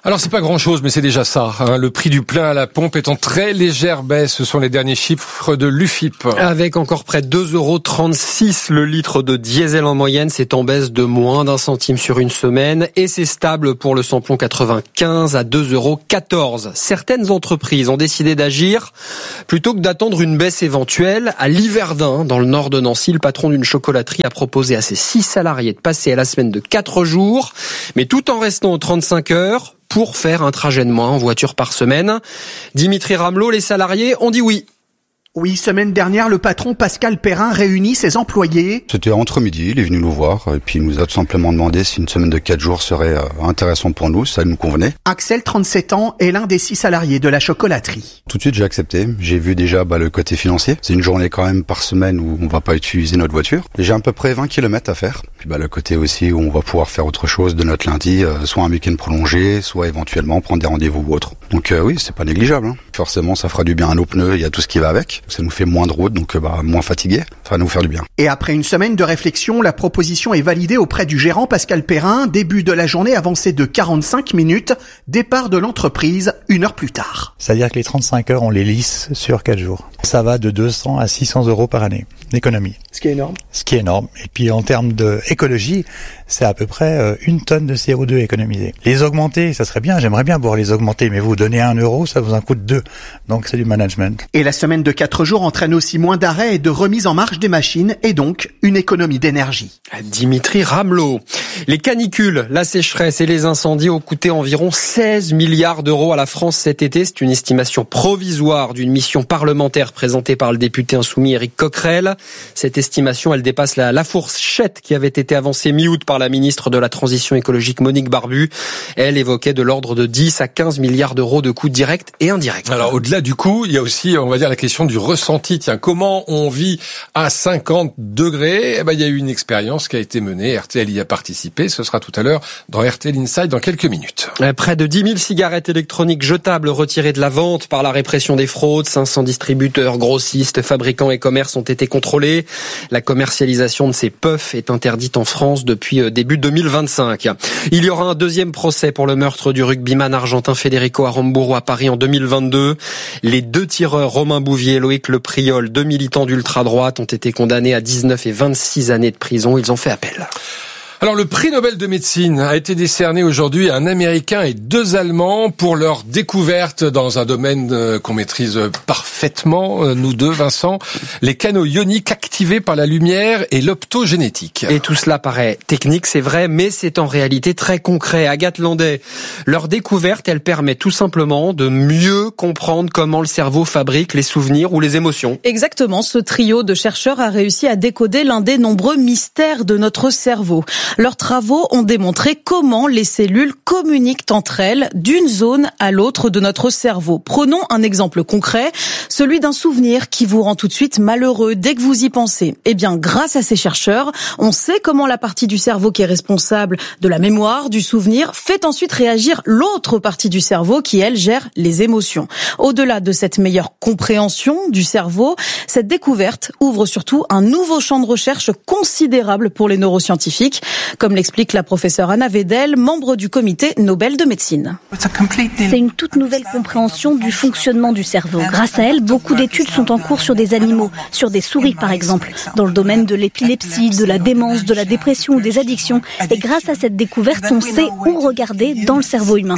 Alors c'est pas grand-chose, mais c'est déjà ça. Hein. Le prix du plein à la pompe est en très légère baisse. Ce sont les derniers chiffres de l'U F I P. Avec encore près de deux euros trente-six le litre de diesel en moyenne, c'est en baisse de moins d'un centime sur une semaine. Et c'est stable pour le samplon quatre-vingt-quinze à deux euros quatorze. Certaines entreprises ont décidé d'agir plutôt que d'attendre une baisse éventuelle. À Liverdun, dans le nord de Nancy, le patron d'une chocolaterie a proposé à ses six salariés de passer à la semaine de quatre jours, mais tout en restant aux trente-cinq heures, pour faire un trajet de moins en voiture par semaine. Dimitri Ramelot, les salariés ont dit oui. Oui, semaine dernière, le patron Pascal Perrin réunit ses employés. C'était entre midi, il est venu nous voir et puis il nous a tout simplement demandé si une semaine de quatre jours serait intéressante pour nous, ça nous convenait. Axel, trente-sept ans, est l'un des six salariés de la chocolaterie. Tout de suite, j'ai accepté. J'ai vu déjà bah, le côté financier. C'est une journée quand même par semaine où on va pas utiliser notre voiture. J'ai à peu près vingt kilomètres à faire. Puis bah, le côté aussi où on va pouvoir faire autre chose de notre lundi, euh, soit un week-end prolongé, soit éventuellement prendre des rendez-vous ou autre. Donc euh, oui, c'est pas négligeable. Hein. Forcément, ça fera du bien à nos pneus, il y a tout ce qui va avec. Ça nous fait moins de route, donc bah, moins fatigué. Ça va nous faire du bien. Et après une semaine de réflexion, la proposition est validée auprès du gérant Pascal Perrin. Début de la journée avancée de quarante-cinq minutes. Départ de l'entreprise une heure plus tard. C'est-à-dire que les trente-cinq heures, on les lisse sur quatre jours. Ça va de deux cents à six cents euros par année d'économie. Ce qui est énorme. Ce qui est énorme. Et puis en termes d'écologie, c'est à peu près une tonne de C O deux économisée. Les augmenter, ça serait bien. J'aimerais bien pouvoir les augmenter, mais vous donnez un euro, ça vous en coûte deux. Donc c'est du management. Et la semaine de quatre jours entraîne aussi moins d'arrêts et de remise en marche des machines et donc une économie d'énergie. Dimitri Ramelot. Les canicules, la sécheresse et les incendies ont coûté environ seize milliards d'euros à la France cet été. C'est une estimation provisoire d'une mission parlementaire présentée par le député insoumis Éric Coquerel. Cette estimation, elle dépasse la, la fourchette qui avait été avancée mi-août par la ministre de la Transition écologique Monique Barbu. Elle évoquait de l'ordre de dix à quinze milliards d'euros de coûts directs et indirects. Alors au-delà du coût, il y a aussi, on va dire, la question du ressenti. Tiens, comment on vit à cinquante degrés? Eh ben, il y a eu une expérience qui a été menée. R T L y a participé. Ce sera tout à l'heure dans R T L Inside dans quelques minutes. Près de dix mille cigarettes électroniques jetables retirées de la vente par la répression des fraudes. cinq cents distributeurs, grossistes, fabricants et commerces ont été contrôlés. La commercialisation de ces puffs est interdite en France depuis début deux mille vingt-cinq. Il y aura un deuxième procès pour le meurtre du rugbyman argentin Federico Aramburu à Paris en deux mille vingt-deux. Les deux tireurs, Romain Bouvier et Loïc Le Priol, deux militants d'ultra-droite, ont été condamnés à dix-neuf et vingt-six années de prison. Ils ont fait appel. Alors le prix Nobel de médecine a été décerné aujourd'hui à un Américain et deux Allemands pour leur découverte dans un domaine qu'on maîtrise parfaitement, nous deux, Vincent, les canaux ioniques activés par la lumière et l'optogénétique. Et tout cela paraît technique, c'est vrai, mais c'est en réalité très concret. Agathe Landais, leur découverte, elle permet tout simplement de mieux comprendre comment le cerveau fabrique les souvenirs ou les émotions. Exactement, ce trio de chercheurs a réussi à décoder l'un des nombreux mystères de notre cerveau. Leurs travaux ont démontré comment les cellules communiquent entre elles d'une zone à l'autre de notre cerveau. Prenons un exemple concret, celui d'un souvenir qui vous rend tout de suite malheureux dès que vous y pensez. Eh bien, grâce à ces chercheurs, on sait comment la partie du cerveau qui est responsable de la mémoire, du souvenir, fait ensuite réagir l'autre partie du cerveau qui, elle, gère les émotions. Au-delà de cette meilleure compréhension du cerveau, cette découverte ouvre surtout un nouveau champ de recherche considérable pour les neuroscientifiques, comme l'explique la professeure Anna Wedel, membre du comité Nobel de médecine. C'est une toute nouvelle compréhension du fonctionnement du cerveau. Grâce à elle, beaucoup d'études sont en cours sur des animaux, sur des souris par exemple, dans le domaine de l'épilepsie, de la démence, de la dépression ou des addictions. Et grâce à cette découverte, on sait où regarder dans le cerveau humain.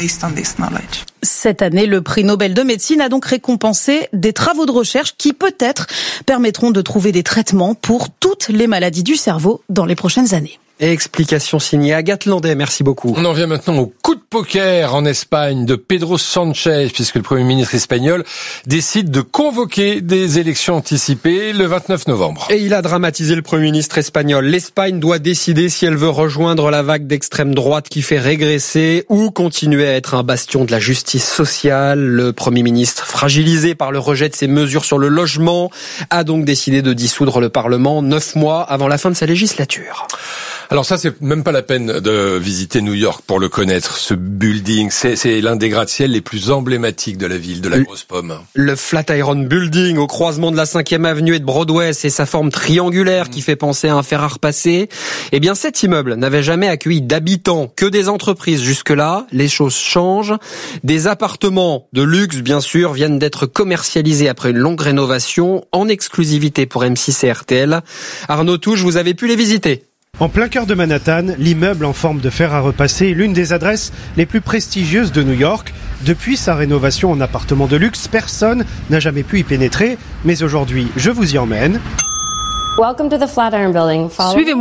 Cette année, le prix Nobel de médecine a donc récompensé des travaux de recherche qui peut-être permettront de trouver des traitements pour toutes les maladies du cerveau dans les prochaines années. Explication signée Agathe Landais, merci beaucoup. On en vient maintenant au coup de poker en Espagne de Pedro Sánchez, puisque le Premier ministre espagnol décide de convoquer des élections anticipées le vingt-neuf novembre. Et il a dramatisé le Premier ministre espagnol. L'Espagne doit décider si elle veut rejoindre la vague d'extrême droite qui fait régresser ou continuer à être un bastion de la justice sociale. Le Premier ministre, fragilisé par le rejet de ses mesures sur le logement, a donc décidé de dissoudre le Parlement neuf mois avant la fin de sa législature. Alors ça, c'est même pas la peine de visiter New York pour le connaître. Ce building, c'est, c'est l'un des gratte-ciel les plus emblématiques de la ville, de la grosse pomme. Le Flatiron Building, au croisement de la cinquième avenue et de Broadway, c'est sa forme triangulaire qui fait penser à un fer à repasser. Eh bien, cet immeuble n'avait jamais accueilli d'habitants, que des entreprises. Jusque-là, les choses changent. Des appartements de luxe, bien sûr, viennent d'être commercialisés après une longue rénovation, en exclusivité pour M six et R T L. Arnaud Touche, vous avez pu les visiter. En plein cœur de Manhattan, l'immeuble en forme de fer à repasser est l'une des adresses les plus prestigieuses de New York. Depuis sa rénovation en appartement de luxe, personne n'a jamais pu y pénétrer. Mais aujourd'hui, je vous y emmène. Welcome to the Flatiron Building. Suivez-moi.